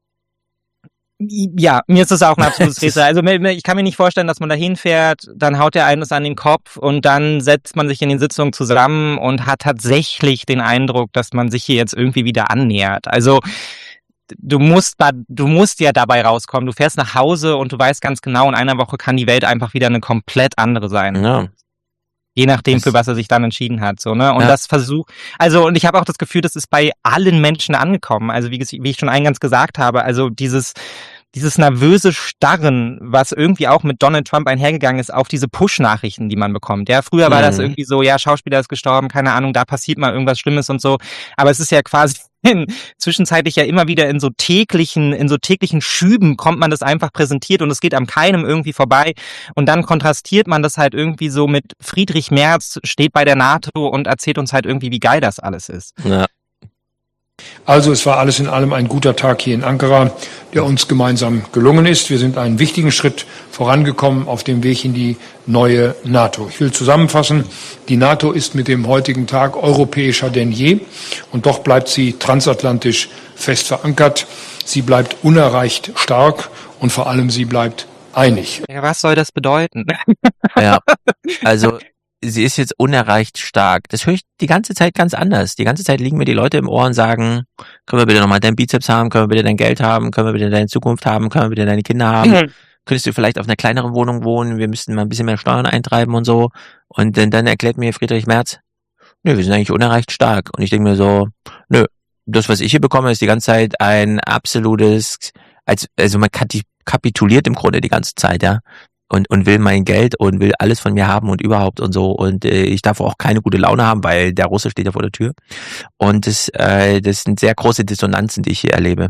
Ja, mir ist das auch ein absolutes Rätsel. Also ich kann mir nicht vorstellen, dass man da hinfährt, dann haut der eines an den Kopf und dann setzt man sich in den Sitzungen zusammen und hat tatsächlich den Eindruck, dass man sich hier jetzt irgendwie wieder annähert. Also du musst ja dabei rauskommen. Du fährst nach Hause und du weißt ganz genau, in einer Woche kann die Welt einfach wieder eine komplett andere sein. Ja. Je nachdem, für was er sich dann entschieden hat, so, ne? Und und ich habe auch das Gefühl, das ist bei allen Menschen angekommen. Also wie ich schon eingangs gesagt habe, also dieses nervöse Starren, was irgendwie auch mit Donald Trump einhergegangen ist, auf diese Push-Nachrichten, die man bekommt. Ja, früher war das irgendwie so, ja, Schauspieler ist gestorben, keine Ahnung, da passiert mal irgendwas Schlimmes und so. Aber es ist ja quasi zwischenzeitlich ja immer wieder in so täglichen Schüben kommt man das einfach präsentiert und es geht am keinem irgendwie vorbei. Und dann kontrastiert man das halt irgendwie so mit Friedrich Merz steht bei der NATO und erzählt uns halt irgendwie, wie geil das alles ist. Ja. Also es war alles in allem ein guter Tag hier in Ankara, der uns gemeinsam gelungen ist. Wir sind einen wichtigen Schritt vorangekommen auf dem Weg in die neue NATO. Ich will zusammenfassen, die NATO ist mit dem heutigen Tag europäischer denn je und doch bleibt sie transatlantisch fest verankert. Sie bleibt unerreicht stark und vor allem sie bleibt einig. Ja, was soll das bedeuten? Ja, also sie ist jetzt unerreicht stark. Das höre ich die ganze Zeit ganz anders. Die ganze Zeit liegen mir die Leute im Ohr und sagen, können wir bitte nochmal deinen Bizeps haben, können wir bitte dein Geld haben, können wir bitte deine Zukunft haben, können wir bitte deine Kinder haben, könntest du vielleicht auf einer kleineren Wohnung wohnen, wir müssten mal ein bisschen mehr Steuern eintreiben und so. Und dann erklärt mir Friedrich Merz, nö, wir sind eigentlich unerreicht stark. Und ich denke mir so, nö, das, was ich hier bekomme, ist die ganze Zeit ein absolutes, also man kapituliert im Grunde die ganze Zeit, ja. Und will mein Geld und will alles von mir haben und überhaupt und so. Und ich darf auch keine gute Laune haben, weil der Russe steht ja vor der Tür. Und das sind sehr große Dissonanzen, die ich hier erlebe.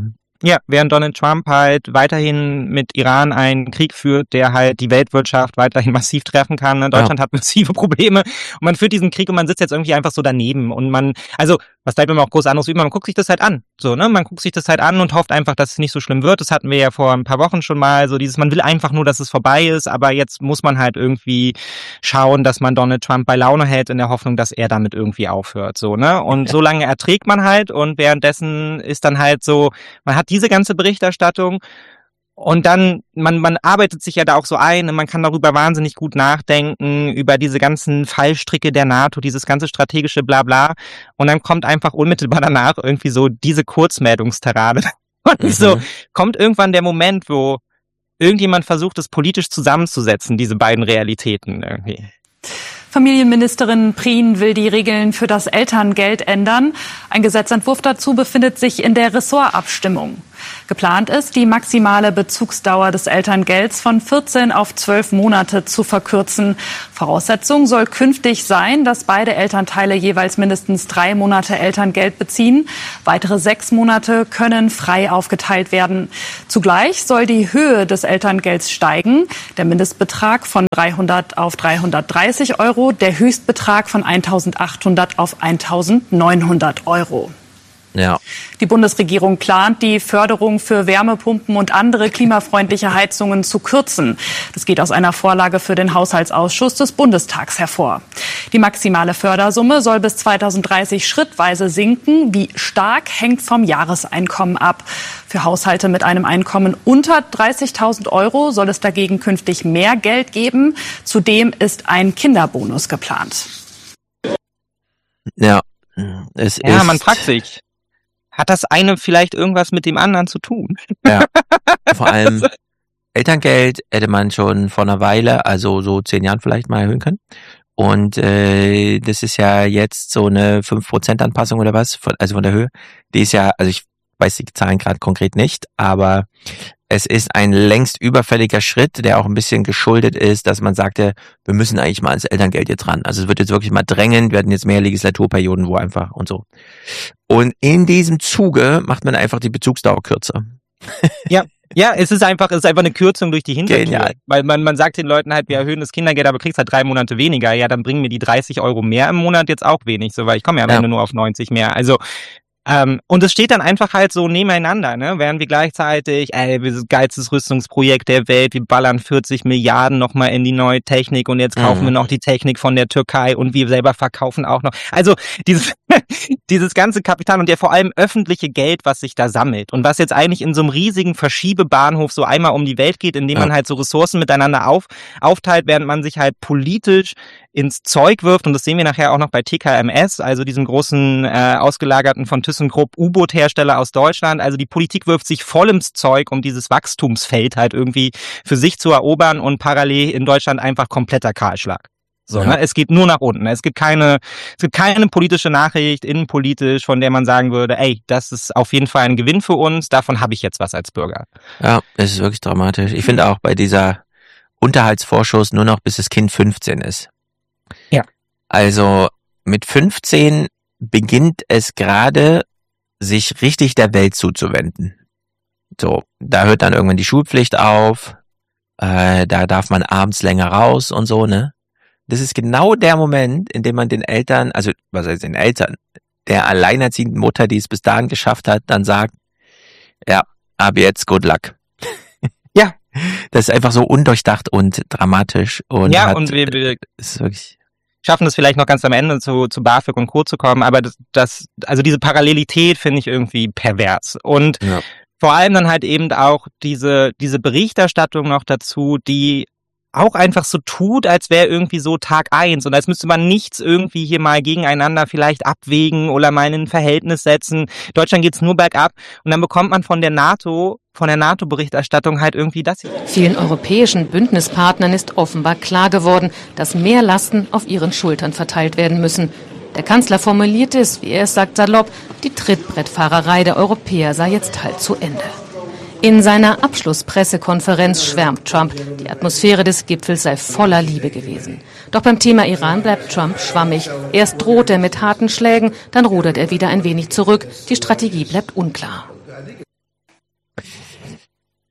Ja, während Donald Trump halt weiterhin mit Iran einen Krieg führt, der halt die Weltwirtschaft weiterhin massiv treffen kann. Ne? Deutschland hat massive Probleme und man führt diesen Krieg und man sitzt jetzt irgendwie einfach so daneben und was bleibt mir auch groß anderes üben, man guckt sich das halt an. So, ne? Man guckt sich das halt an und hofft einfach, dass es nicht so schlimm wird. Das hatten wir ja vor ein paar Wochen schon mal, so man will einfach nur, dass es vorbei ist, aber jetzt muss man halt irgendwie schauen, dass man Donald Trump bei Laune hält in der Hoffnung, dass er damit irgendwie aufhört, so, ne? Und so lange erträgt man halt und währenddessen ist dann halt so, man hat diese ganze Berichterstattung und dann, man arbeitet sich ja da auch so ein und man kann darüber wahnsinnig gut nachdenken, über diese ganzen Fallstricke der NATO, dieses ganze strategische Blabla und dann kommt einfach unmittelbar danach irgendwie so diese Kurzmeldungsterrade und so kommt irgendwann der Moment, wo irgendjemand versucht, es politisch zusammenzusetzen, diese beiden Realitäten irgendwie. Familienministerin Prien will die Regeln für das Elterngeld ändern. Ein Gesetzentwurf dazu befindet sich in der Ressortabstimmung. Geplant ist, die maximale Bezugsdauer des Elterngelds von 14 auf 12 Monate zu verkürzen. Voraussetzung soll künftig sein, dass beide Elternteile jeweils mindestens 3 Monate Elterngeld beziehen. Weitere 6 Monate können frei aufgeteilt werden. Zugleich soll die Höhe des Elterngelds steigen. Der Mindestbetrag von 300 auf 330 Euro, der Höchstbetrag von 1.800 auf 1.900 Euro. Ja. Die Bundesregierung plant, die Förderung für Wärmepumpen und andere klimafreundliche Heizungen zu kürzen. Das geht aus einer Vorlage für den Haushaltsausschuss des Bundestags hervor. Die maximale Fördersumme soll bis 2030 schrittweise sinken. Wie stark hängt vom Jahreseinkommen ab. Für Haushalte mit einem Einkommen unter 30.000 Euro soll es dagegen künftig mehr Geld geben. Zudem ist ein Kinderbonus geplant. Ja, man fragt sich. Hat das eine vielleicht irgendwas mit dem anderen zu tun? Ja, vor allem Elterngeld hätte man schon vor einer Weile, also so 10 Jahren vielleicht mal erhöhen können. Und das ist ja jetzt so eine 5% Anpassung oder was, also von der Höhe. Die ist ja, also ich weiß die Zahlen gerade konkret nicht, aber es ist ein längst überfälliger Schritt, der auch ein bisschen geschuldet ist, dass man sagte, wir müssen eigentlich mal ans Elterngeld jetzt ran. Also es wird jetzt wirklich mal drängend, wir hatten jetzt mehr Legislaturperioden, wo einfach und so. Und in diesem Zuge macht man einfach die Bezugsdauer kürzer. Ja, es ist einfach eine Kürzung durch die Hintertür. Genial. Weil man sagt den Leuten halt, wir erhöhen das Kindergeld, aber kriegst halt 3 Monate weniger. Ja, dann bringen mir die 30 Euro mehr im Monat jetzt auch wenig, so, weil ich komme ja am Ende nur auf 90 mehr. Also, und es steht dann einfach halt so nebeneinander, ne? Während wir gleichzeitig, wir sind geilstes Rüstungsprojekt der Welt, wir ballern 40 Milliarden nochmal in die neue Technik und jetzt kaufen wir noch die Technik von der Türkei und wir selber verkaufen auch noch. Also dieses ganze Kapital und der vor allem öffentliche Geld, was sich da sammelt und was jetzt eigentlich in so einem riesigen Verschiebebahnhof so einmal um die Welt geht, indem man halt so Ressourcen miteinander aufteilt, während man sich halt politisch ins Zeug wirft, und das sehen wir nachher auch noch bei TKMS, also diesem großen ausgelagerten von ThyssenKrupp U-Boot-Hersteller aus Deutschland. Also die Politik wirft sich voll ins Zeug, um dieses Wachstumsfeld halt irgendwie für sich zu erobern, und parallel in Deutschland einfach kompletter Kahlschlag. So, ne? Es geht nur nach unten. Es gibt keine politische Nachricht, innenpolitisch, von der man sagen würde, das ist auf jeden Fall ein Gewinn für uns, davon habe ich jetzt was als Bürger. Ja, es ist wirklich dramatisch. Ich finde auch bei dieser Unterhaltsvorschuss nur noch, bis das Kind 15 ist. Ja. Also mit 15 beginnt es gerade, sich richtig der Welt zuzuwenden. So, da hört dann irgendwann die Schulpflicht auf, da darf man abends länger raus und so, ne? Das ist genau der Moment, in dem man den Eltern, also was heißt den Eltern, der alleinerziehenden Mutter, die es bis dahin geschafft hat, dann sagt, ja, ab jetzt good luck. Ja. Das ist einfach so undurchdacht und dramatisch. Und ja, und wir ist wirklich schaffen es vielleicht noch ganz am Ende zu BAföG und Co. zu kommen, aber also diese Parallelität finde ich irgendwie pervers. Und vor allem dann halt eben auch diese Berichterstattung noch dazu, die auch einfach so tut, als wäre irgendwie so Tag 1 und als müsste man nichts irgendwie hier mal gegeneinander vielleicht abwägen oder mal in ein Verhältnis setzen. Deutschland geht's nur bergab, und dann bekommt man von der NATO-Berichterstattung halt irgendwie das hier. Vielen europäischen Bündnispartnern ist offenbar klar geworden, dass mehr Lasten auf ihren Schultern verteilt werden müssen. Der Kanzler formuliert es, wie er es sagt, salopp, die Trittbrettfahrerei der Europäer sei jetzt halt zu Ende. In seiner Abschlusspressekonferenz schwärmt Trump, die Atmosphäre des Gipfels sei voller Liebe gewesen. Doch beim Thema Iran bleibt Trump schwammig. Erst droht er mit harten Schlägen, dann rudert er wieder ein wenig zurück. Die Strategie bleibt unklar.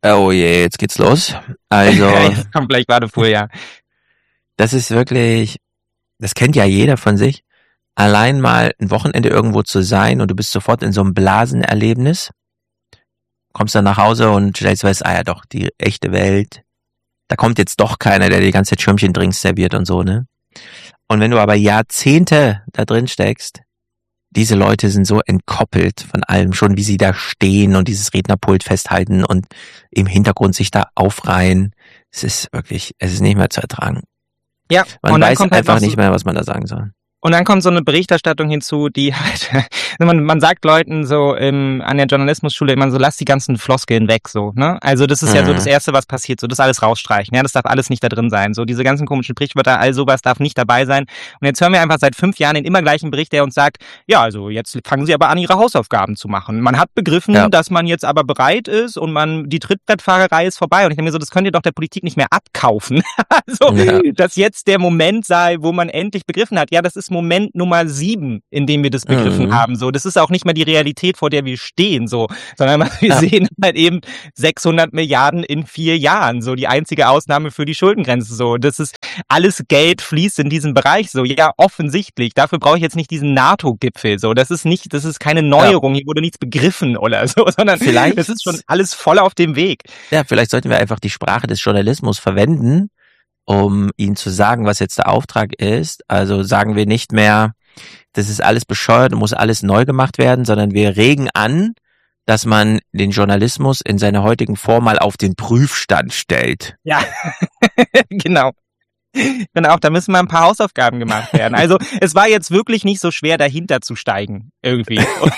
Oh je, jetzt geht's los. Also. Jetzt kommt gleich Wadefuhl, ja. Das ist wirklich, das kennt ja jeder von sich. Allein mal ein Wochenende irgendwo zu sein und du bist sofort in so einem Blasenerlebnis. Kommst dann nach Hause und stellst fest, ja doch, die echte Welt. Da kommt jetzt doch keiner, der die ganze Zeit Schirmchen-Drinks serviert und so, ne? Und wenn du aber Jahrzehnte da drin steckst, diese Leute sind so entkoppelt von allem, schon wie sie da stehen und dieses Rednerpult festhalten und im Hintergrund sich da aufreihen. Es ist nicht mehr zu ertragen. Ja, man weiß einfach nicht mehr, was man da sagen soll. Und dann kommt so eine Berichterstattung hinzu, die halt, man sagt Leuten so an der Journalismusschule immer so, lass die ganzen Floskeln weg, so, ne? Also das ist ja so das Erste, was passiert, so das alles rausstreichen, ja, das darf alles nicht da drin sein, so diese ganzen komischen Sprichwörter, all sowas darf nicht dabei sein. Und jetzt hören wir einfach seit 5 Jahren den immer gleichen Bericht, der uns sagt, ja, also jetzt fangen Sie aber an, Ihre Hausaufgaben zu machen. Man hat begriffen, dass man jetzt aber bereit ist und die Trittbrettfahrerei ist vorbei. Und ich denke mir so, das könnt ihr doch der Politik nicht mehr abkaufen. Also, dass jetzt der Moment sei, wo man endlich begriffen hat, ja, das ist Moment Nummer 7, in dem wir das begriffen haben. So, das ist auch nicht mehr die Realität, vor der wir stehen, so, sondern wir sehen halt eben 600 Milliarden in 4 Jahren. So, die einzige Ausnahme für die Schuldengrenze. So, das ist alles Geld fließt in diesem Bereich. So, ja, offensichtlich. Dafür brauche ich jetzt nicht diesen NATO-Gipfel. So, das ist keine Neuerung. Hier wurde nichts begriffen oder so, sondern das ist schon alles voll auf dem Weg. Ja, vielleicht sollten wir einfach die Sprache des Journalismus verwenden, um ihnen zu sagen, was jetzt der Auftrag ist. Also sagen wir nicht mehr, das ist alles bescheuert und muss alles neu gemacht werden, sondern wir regen an, dass man den Journalismus in seiner heutigen Form mal auf den Prüfstand stellt. Ja, genau. Genau, da müssen mal ein paar Hausaufgaben gemacht werden. Also es war jetzt wirklich nicht so schwer, dahinter zu steigen, irgendwie.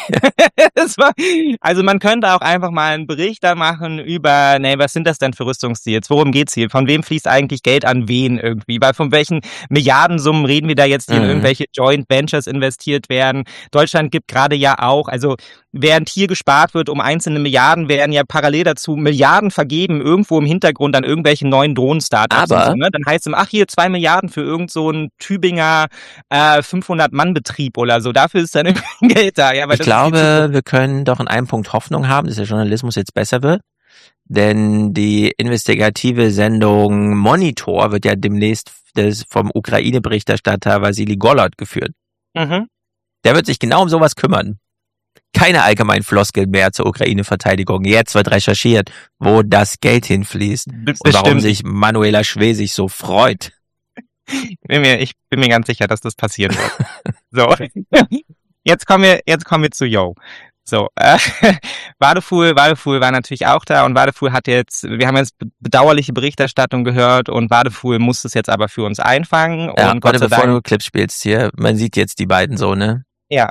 Also man könnte auch einfach mal einen Bericht da machen über, was sind das denn für Rüstungsdeals? Worum geht's hier? Von wem fließt eigentlich Geld an wen irgendwie? Weil von welchen Milliardensummen reden wir da jetzt, die in irgendwelche Joint Ventures investiert werden? Deutschland gibt gerade ja auch, also während hier gespart wird um einzelne Milliarden, werden ja parallel dazu Milliarden vergeben, irgendwo im Hintergrund an irgendwelche neuen Drohnen-Startups. Aber so, ne? Dann heißt es, hier 2 Milliarden für irgend so einen Tübinger 500-Mann-Betrieb oder so. Dafür ist dann irgendwie Geld da. Ja, weil ich glaube, wir können doch in einem Punkt Hoffnung haben, dass der Journalismus jetzt besser wird. Denn die investigative Sendung Monitor wird ja demnächst vom Ukraine-Berichterstatter Wassily Golod geführt. Der wird sich genau um sowas kümmern. Keine allgemeinen Floskeln mehr zur Ukraine-Verteidigung. Jetzt wird recherchiert, wo das Geld hinfließt und warum sich Manuela Schwesig so freut. Ich bin mir ganz sicher, dass das passieren wird. So, jetzt kommen wir zu Yo. So, Wadefuhl war natürlich auch da und Wadefuhl wir haben jetzt bedauerliche Berichterstattung gehört und Wadefuhl muss es jetzt aber für uns einfangen. Ja, und warte, bevor du Clips spielst hier, man sieht jetzt die beiden so, ne? Ja.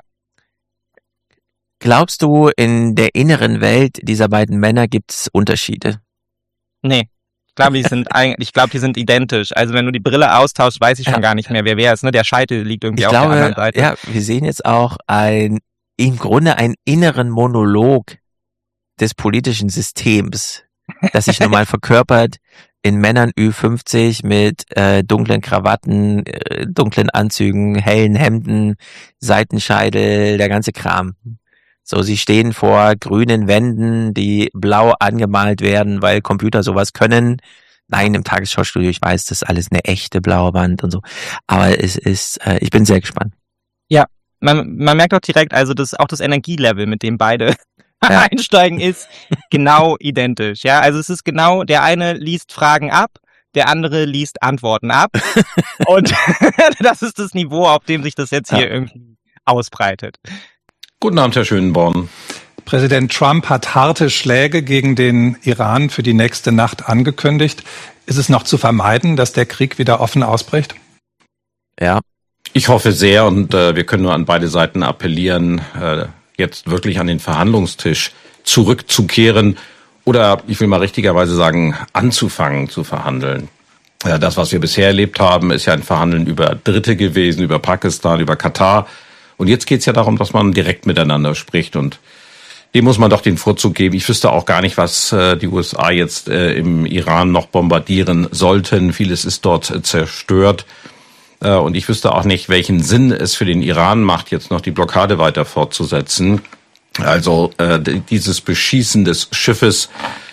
Glaubst du, in der inneren Welt dieser beiden Männer gibt's Unterschiede? Nee. Ich glaube, die sind identisch. Also wenn du die Brille austauschst, weiß ich schon gar nicht mehr, wer ist. Ne? Der Scheitel liegt irgendwie auf der anderen Seite. Ja, wir sehen jetzt auch im Grunde einen inneren Monolog des politischen Systems, das sich nochmal verkörpert in Männern Ü50 mit dunklen Krawatten, dunklen Anzügen, hellen Hemden, Seitenscheitel, der ganze Kram. So, sie stehen vor grünen Wänden, die blau angemalt werden, weil Computer sowas können. Nein, im Tagesschaustudio, ich weiß, das ist alles eine echte blaue Wand und so. Aber es ist, ich bin sehr gespannt. Ja, man merkt auch direkt, also das Energielevel, mit dem beide einsteigen, ist genau identisch. Ja, also es ist genau, der eine liest Fragen ab, der andere liest Antworten ab. Und das ist das Niveau, auf dem sich das jetzt hier irgendwie ausbreitet. Guten Abend, Herr Schönborn. Präsident Trump hat harte Schläge gegen den Iran für die nächste Nacht angekündigt. Ist es noch zu vermeiden, dass der Krieg wieder offen ausbricht? Ja. Ich hoffe sehr und wir können nur an beide Seiten appellieren, jetzt wirklich an den Verhandlungstisch zurückzukehren oder, ich will mal richtigerweise sagen, anzufangen zu verhandeln. Das, was wir bisher erlebt haben, ist ja ein Verhandeln über Dritte gewesen, über Pakistan, über Katar. Und jetzt geht's ja darum, dass man direkt miteinander spricht und dem muss man doch den Vorzug geben. Ich wüsste auch gar nicht, was die USA jetzt im Iran noch bombardieren sollten. Vieles ist dort zerstört. Und ich wüsste auch nicht, welchen Sinn es für den Iran macht, jetzt noch die Blockade weiter fortzusetzen. Also dieses Beschießen des Schiffes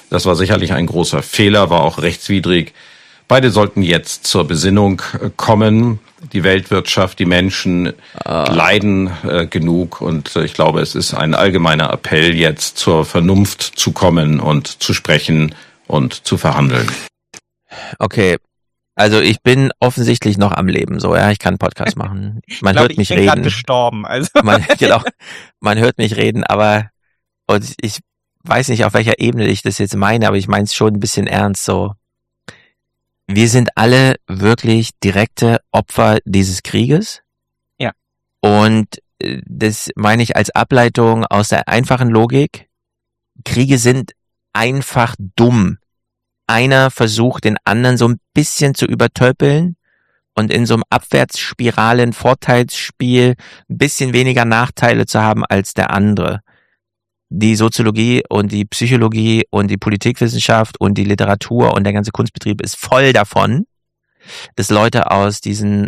Das war sicherlich ein großer Fehler, war auch rechtswidrig. Beide sollten jetzt zur Besinnung kommen. Die Weltwirtschaft, die Menschen leiden genug und ich glaube, es ist ein allgemeiner Appell, jetzt zur Vernunft zu kommen und zu sprechen und zu verhandeln. Okay, also ich bin offensichtlich noch am Leben, so, ja, ich kann einen Podcast machen. Man hört mich reden. Ich bin gerade gestorben, also. Man hört mich reden, aber und ich weiß nicht, auf welcher Ebene ich das jetzt meine, aber ich meine es schon ein bisschen ernst, so. Wir sind alle wirklich direkte Opfer dieses Krieges. Ja. Und das meine ich als Ableitung aus der einfachen Logik. Kriege sind einfach dumm. Einer versucht, den anderen so ein bisschen zu übertölpeln und in so einem abwärtsspiralen Vorteilsspiel ein bisschen weniger Nachteile zu haben als der andere. Die Soziologie und die Psychologie und die Politikwissenschaft und die Literatur und der ganze Kunstbetrieb ist voll davon, dass Leute aus diesen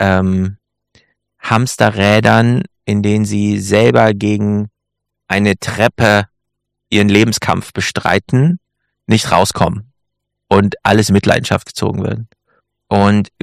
Hamsterrädern, in denen sie selber gegen eine Treppe ihren Lebenskampf bestreiten, nicht rauskommen und alles in Mitleidenschaft gezogen wird. Und